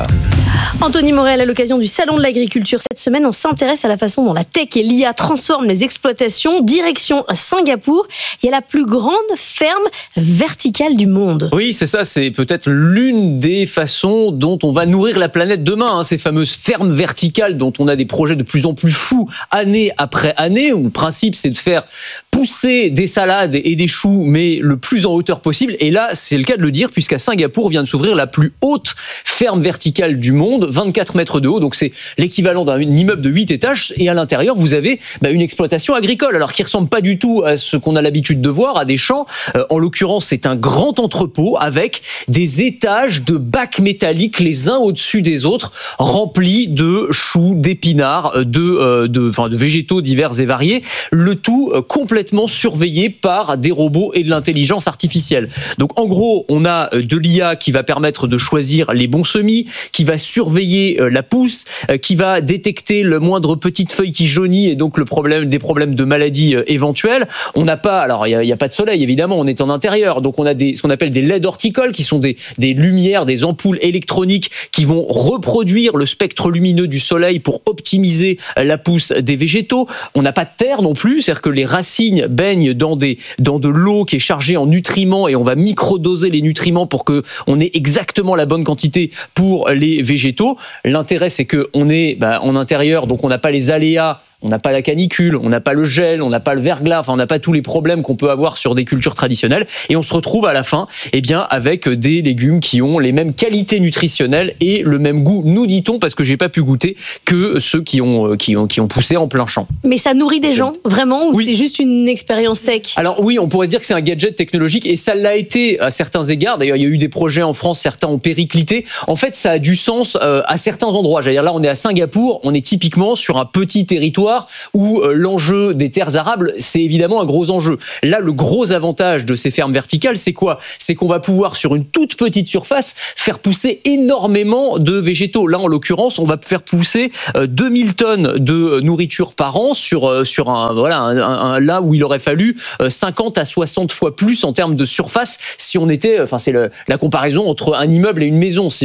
Anthony Morel, à l'occasion du Salon de l'Agriculture, cette semaine, on s'intéresse à la façon dont la tech et l'I A transforment les exploitations. Direction Singapour, il y a la plus grande ferme verticale du monde. Oui, c'est ça, c'est peut-être l'une des façons dont on va nourrir la planète demain, hein, ces fameuses fermes verticales dont on a des projets de plus en plus fous, année après année, où le principe c'est de faire pousser des salades et des choux, mais le plus en hauteur possible. Et là, c'est le cas de le dire, puisqu'à Singapour vient de s'ouvrir la plus haute ferme verticale du monde, vingt-quatre mètres de haut, donc c'est l'équivalent d'un immeuble de huit étages, et à l'intérieur, vous avez bah, une exploitation agricole, alors qui ressemble pas du tout à ce qu'on a l'habitude de voir, à des champs. Euh, en l'occurrence, c'est un grand entrepôt avec des étages de bacs métalliques les uns au-dessus des autres, remplis de choux, d'épinards, de, euh, de, enfin, de végétaux divers et variés, le tout euh, complètement surveillé par des robots et de l'intelligence artificielle. Donc en gros, on a de l'I A qui va permettre de choisir les bons semis, qui va surveiller la pousse, qui va détecter le moindre petite feuille qui jaunit et donc le problème, des problèmes de maladies éventuelles. On n'a pas, alors il n'y a, a pas de soleil évidemment, on est en intérieur, donc on a des, ce qu'on appelle des L E D horticoles qui sont des, des lumières, des ampoules électroniques qui vont reproduire le spectre lumineux du soleil pour optimiser la pousse des végétaux. On n'a pas de terre non plus, c'est-à-dire que les racines baignent dans, des, dans de l'eau qui est chargée en nutriments et on va microdoser les nutriments pour qu'on ait exactement la bonne quantité pour les végétaux. L'intérêt, c'est qu'on est bah, en intérieur, donc on n'a pas les aléas. On n'a pas la canicule, on n'a pas le gel, on n'a pas le verglas, enfin on n'a pas tous les problèmes qu'on peut avoir sur des cultures traditionnelles. Et on se retrouve à la fin, eh bien, avec des légumes qui ont les mêmes qualités nutritionnelles et le même goût, nous dit-on, parce que j'ai pas pu goûter, que ceux qui ont, qui ont, qui ont poussé en plein champ. Mais ça nourrit des gens, vraiment, ou oui. c'est juste une expérience tech? Alors oui, on pourrait se dire que c'est un gadget technologique et ça l'a été à certains égards. D'ailleurs, il y a eu des projets en France, certains ont périclité. En fait, ça a du sens euh, à certains endroits. J'allais dire, là, on est à Singapour, on est typiquement sur un petit territoire où euh, l'enjeu des terres arables, c'est évidemment un gros enjeu. Là, le gros avantage de ces fermes verticales, c'est quoi? C'est qu'on va pouvoir, sur une toute petite surface, faire pousser énormément de végétaux. Là, en l'occurrence, on va faire pousser euh, deux mille tonnes de nourriture par an sur, euh, sur un, voilà, un, un, un, là où il aurait fallu euh, cinquante à soixante fois plus en termes de surface si on était, enfin, c'est le, la comparaison entre un immeuble et une maison.